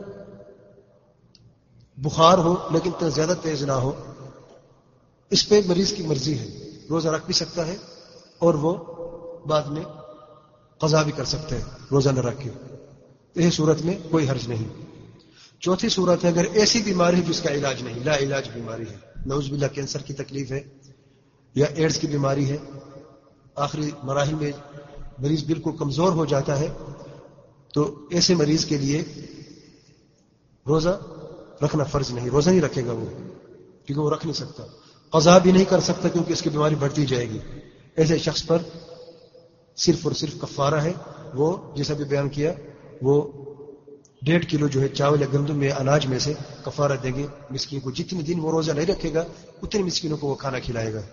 S1: بخار ہو لیکن زیادہ تیز نہ ہو، اس پہ مریض کی مرضی ہے، روزہ رکھ بھی سکتا ہے اور وہ بعد میں قضا بھی کر سکتا ہے روزہ نہ رکھ کے، اس صورت میں کوئی حرج نہیں. چوتھی صورت ہے اگر ایسی بیماری ہے جس کا علاج نہیں، لا علاج بیماری ہے، نعوذ باللہ کینسر کی تکلیف ہے یا ایڈز کی بیماری ہے، آخری مراحل میں مریض بالکل کمزور ہو جاتا ہے، تو ایسے مریض کے لیے روزہ رکھنا فرض نہیں، روزہ نہیں رکھے گا وہ، کیونکہ وہ رکھ نہیں سکتا، قضا بھی نہیں کر سکتا کیونکہ اس کی بیماری بڑھتی جائے گی. ایسے شخص پر صرف اور صرف کفارہ ہے، وہ جیسا بھی بیان کیا، وہ 1.5 کلو جو ہے چاول یا گندم یا اناج میں سے کفارہ دیں گے مسکین کو. جتنے دن وہ روزہ نہیں رکھے گا اتنے مسکینوں کو وہ کھانا کھلائے گا،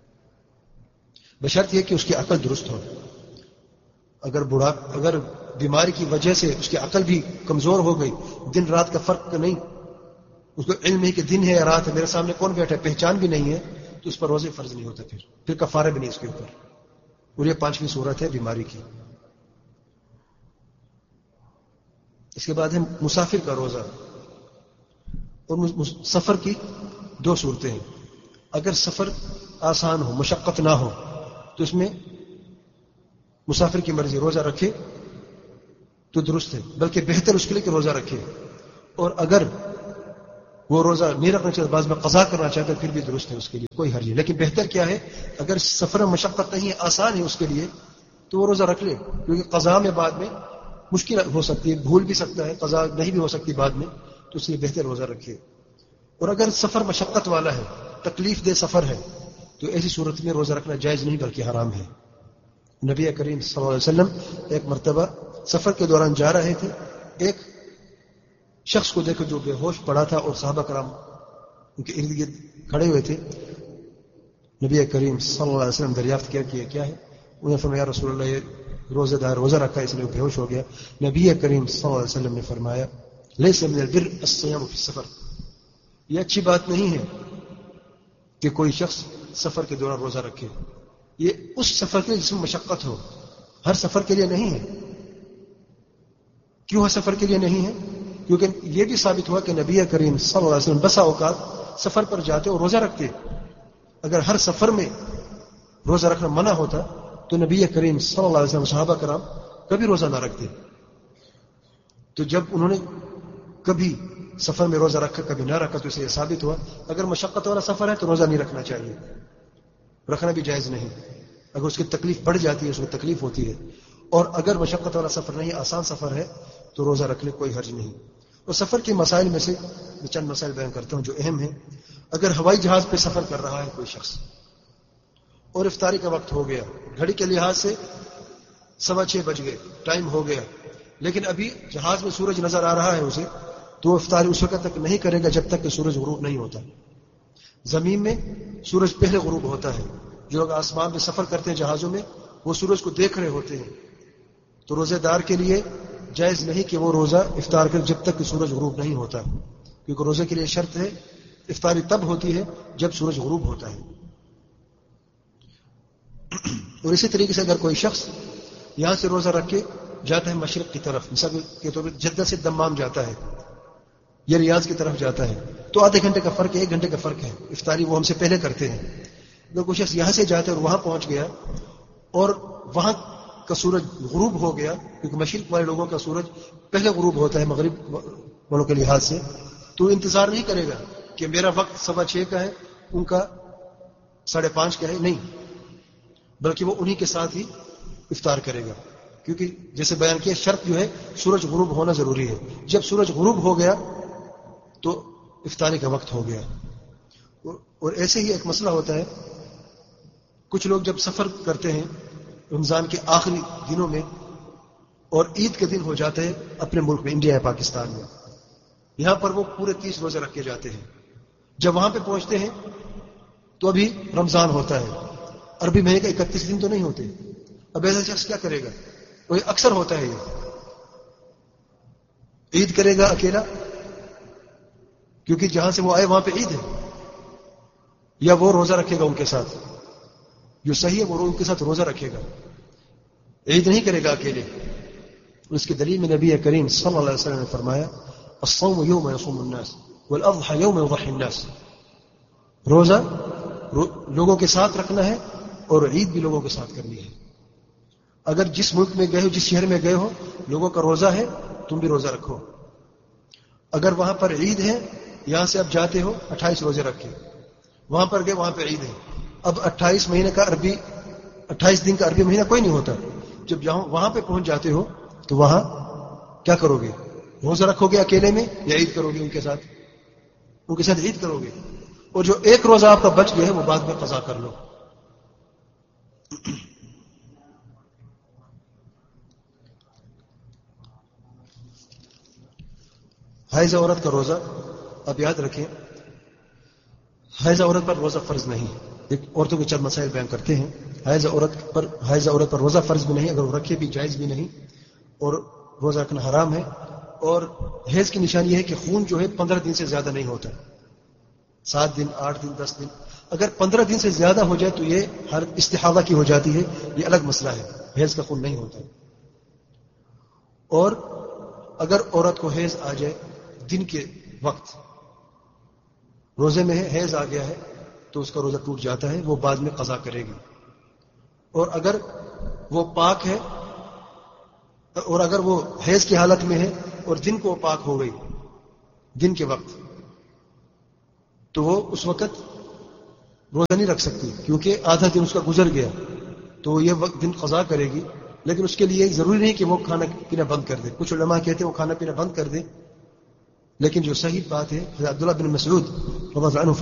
S1: بشرط یہ کہ اس کی عقل درست ہو. اگر بیماری کی وجہ سے اس کی عقل بھی کمزور ہو گئی، دن رات کا فرق نہیں، اس کو علم ہے کہ دن ہے یا رات ہے، میرے سامنے کون بیٹھا ہے پہچان بھی نہیں ہے، تو اس پر روزے فرض نہیں ہوتا، پھر کفارہ بھی نہیں اس کے اوپر. اور یہ 5ویں صورت ہے بیماری کی. اس کے بعد ہے مسافر کا روزہ. اور سفر کی 2 صورتیں ہیں. اگر سفر آسان ہو، مشقت نہ ہو، تو اس میں مسافر کی مرضی، روزہ رکھے تو درست ہے، بلکہ بہتر اس کے لیے کہ روزہ رکھے، اور اگر وہ روزہ نہیں رکھنا چاہتا، بعض میں قضا کرنا چاہتا ہے، پھر بھی درست ہے، اس کے لیے کوئی حرج نہیں. لیکن بہتر کیا ہے، اگر سفر میں مشقت نہیں ہے، آسان ہے اس کے لیے، تو وہ روزہ رکھ لے، کیونکہ قضا میں بعد میں مشکل ہو سکتی ہے، بھول بھی سکتا ہے، قضا نہیں بھی ہو سکتی بعد میں، تو اس لیے بہتر روزہ رکھے. اور اگر سفر مشقت والا ہے، تکلیف دہ سفر ہے، تو ایسی صورت میں روزہ رکھنا جائز نہیں بلکہ حرام ہے. نبی کریم صلی اللہ علیہ وسلم ایک مرتبہ سفر کے دوران جا رہے تھے، ایک شخص کو دیکھو جو بے ہوش پڑا تھا، اور صحابہ کرام ان کے ارد گرد کھڑے ہوئے تھے. نبی کریم صلی اللہ علیہ وسلم دریافت کیا کہ یہ کیا ہے؟ انہوں نے فرمایا رسول اللہ یہ روزہ دار روزہ رکھا اس لیے بے ہوش ہو گیا. نبی کریم صلی اللہ علیہ وسلم نے فرمایا لیس من البر الصيام فی السفر، یہ اچھی بات نہیں ہے کہ کوئی شخص سفر کے دوران روزہ رکھے. یہ اس سفر کے لیے جس میں مشقت ہو، ہر سفر کے لیے نہیں ہے. کیوں ہر سفر کے لیے نہیں ہے؟ کیونکہ یہ بھی ثابت ہوا کہ نبی کریم صلی اللہ علیہ وسلم بسا اوقات سفر پر جاتے اور روزہ رکھتے. اگر ہر سفر میں روزہ رکھنا منع ہوتا تو نبی کریم صلی اللہ علیہ وسلم صحابہ کرام کبھی روزہ نہ رکھتے. تو جب انہوں نے کبھی سفر میں روزہ رکھا کبھی نہ رکھا تو اسے یہ ثابت ہوا اگر مشقت والا سفر ہے تو روزہ نہیں رکھنا چاہیے، رکھنا بھی جائز نہیں. اگر اس کی تکلیف بڑھ جاتی ہے، اس میں تکلیف ہوتی ہے، اور اگر مشقت والا سفر نہیں، آسان سفر ہے، تو روزہ رکھنے کوئی حرج نہیں. اور سفر کے مسائل میں سے میں چند مسائل بیان کرتا ہوں جو اہم ہیں. اگر ہوائی جہاز پہ سفر کر رہا ہے کوئی شخص اور افطاری کا وقت ہو گیا، گھڑی کے لحاظ سے 6:15 بج گئے، ٹائم ہو گیا، لیکن ابھی جہاز میں سورج نظر آ رہا ہے اسے، تو افطاری اس وقت تک نہیں کرے گا جب تک کہ سورج غروب نہیں ہوتا. زمین میں سورج پہلے غروب ہوتا ہے. جو لوگ آسمان میں سفر کرتے ہیں جہازوں میں، وہ سورج کو دیکھ رہے ہوتے ہیں. تو روزے دار کے لیے جائز نہیں کہ وہ روزہ افطار کرے جب تک کہ سورج غروب نہیں ہوتا، کیونکہ روزے کے لیے شرط ہے افطاری تب ہوتی ہے جب سورج غروب ہوتا ہے. اور اسی طریقے سے اگر کوئی شخص یہاں سے روزہ رکھ کے جاتا ہے مشرق کی طرف، مثال کے طور پر جدہ سے دمام جاتا ہے یا ریاض کی طرف جاتا ہے، تو آدھے گھنٹے کا فرق ہے، 1 گھنٹے کا فرق ہے. افطاری وہ ہم سے پہلے کرتے ہیں. اگر کوئی شخص یہاں سے جاتا ہے اور وہاں پہنچ گیا اور وہاں کا سورج غروب ہو گیا، کیونکہ مشرق والے لوگوں کا سورج پہلے غروب ہوتا ہے مغرب والوں کے لحاظ سے، تو انتظار نہیں کرے گا کہ میرا وقت 6:15 کا ہے، ان کا 5:30 کا ہے، نہیں، بلکہ وہ انہی کے ساتھ ہی افطار کرے گا. کیونکہ جیسے بیان کیا شرط جو ہے سورج غروب ہونا ضروری ہے. جب سورج غروب ہو گیا تو افطاری کا وقت ہو گیا. اور ایسے ہی ایک مسئلہ ہوتا ہے، کچھ لوگ جب سفر کرتے ہیں رمضان کے آخری دنوں میں اور عید کے دن ہو جاتے ہیں اپنے ملک میں، انڈیا یا پاکستان میں، یہاں پر وہ پورے 30 روزے رکھ کے جاتے ہیں. جب وہاں پہ پہنچتے ہیں تو ابھی رمضان ہوتا ہے، عربی مہینے کا 31 دن تو نہیں ہوتے. اب ایسا شخص کیا کرے گا؟ وہ اکثر ہوتا ہے، یہ عید کرے گا اکیلا کیونکہ جہاں سے وہ آئے وہاں پہ عید ہے، یا وہ روزہ رکھے گا ان کے ساتھ؟ جو صحیح ہے وہ ان کے ساتھ روزہ رکھے گا، عید نہیں کرے گا اکیلے. اس کی دلیل میں نبی کریم صلی اللہ علیہ وسلم نے فرمایا الصوم یوم یصوم الناس والاضحى یوم یضحی الناس. روزہ لوگوں کے ساتھ رکھنا ہے اور عید بھی لوگوں کے ساتھ کرنی ہے. اگر جس ملک میں گئے ہو، جس شہر میں گئے ہو، لوگوں کا روزہ ہے، تم بھی روزہ رکھو. اگر وہاں پر عید ہے، یہاں سے اب جاتے ہو 28 روزے رکھے، وہاں پر گئے وہاں پہ عید ہے، اب 28 مہینے کا عربی 28 دن کا عربی مہینہ کوئی نہیں ہوتا. جب وہاں پہ پہنچ جاتے ہو تو وہاں کیا کرو گے؟ روزہ رکھو گے اکیلے میں یا عید کرو گے ان کے ساتھ عید کرو گے. اور جو ایک روزہ آپ کا بچ گیا ہے وہ بعد میں قضا کر لو. حائضہ عورت کا روزہ، اب یاد رکھیں حائضہ عورت پر روزہ فرض نہیں. عورتوں کے چند مسائل بیان کرتے ہیں. حائضہ عورت پر روزہ فرض بھی نہیں، اگر وہ رکھے بھی جائز بھی نہیں، اور روزہ رکھنا حرام ہے. اور حیض کی نشانی یہ ہے کہ خون جو ہے 15 دن سے زیادہ نہیں ہوتا، 7 دن 8 دن 10 دن. اگر 15 دن سے زیادہ ہو جائے تو یہ ہر استحاضہ کی ہو جاتی ہے، یہ الگ مسئلہ ہے، حیض کا خون نہیں ہوتا. اور اگر عورت کو حیض آ جائے دن کے وقت، روزے میں ہے، حیض آ گیا ہے، تو اس کا روزہ ٹوٹ جاتا ہے، وہ بعد میں قضا کرے گی. اور اگر وہ پاک ہے، اور اگر وہ حیض کی حالت میں ہے اور دن کو وہ پاک ہو گئی دن کے وقت، تو وہ اس وقت روزہ نہیں رکھ سکتی، کیونکہ آدھا دن اس کا گزر گیا، تو وہ یہ وقت دن قضا کرے گی. لیکن اس کے لیے ضروری نہیں کہ وہ کھانا پینا بند کر دے. کچھ علماء کہتے ہیں وہ کھانا پینا بند کر دے، لیکن جو صحیح بات ہے حضرت عبداللہ بن مسعود رضی اللہ عنہ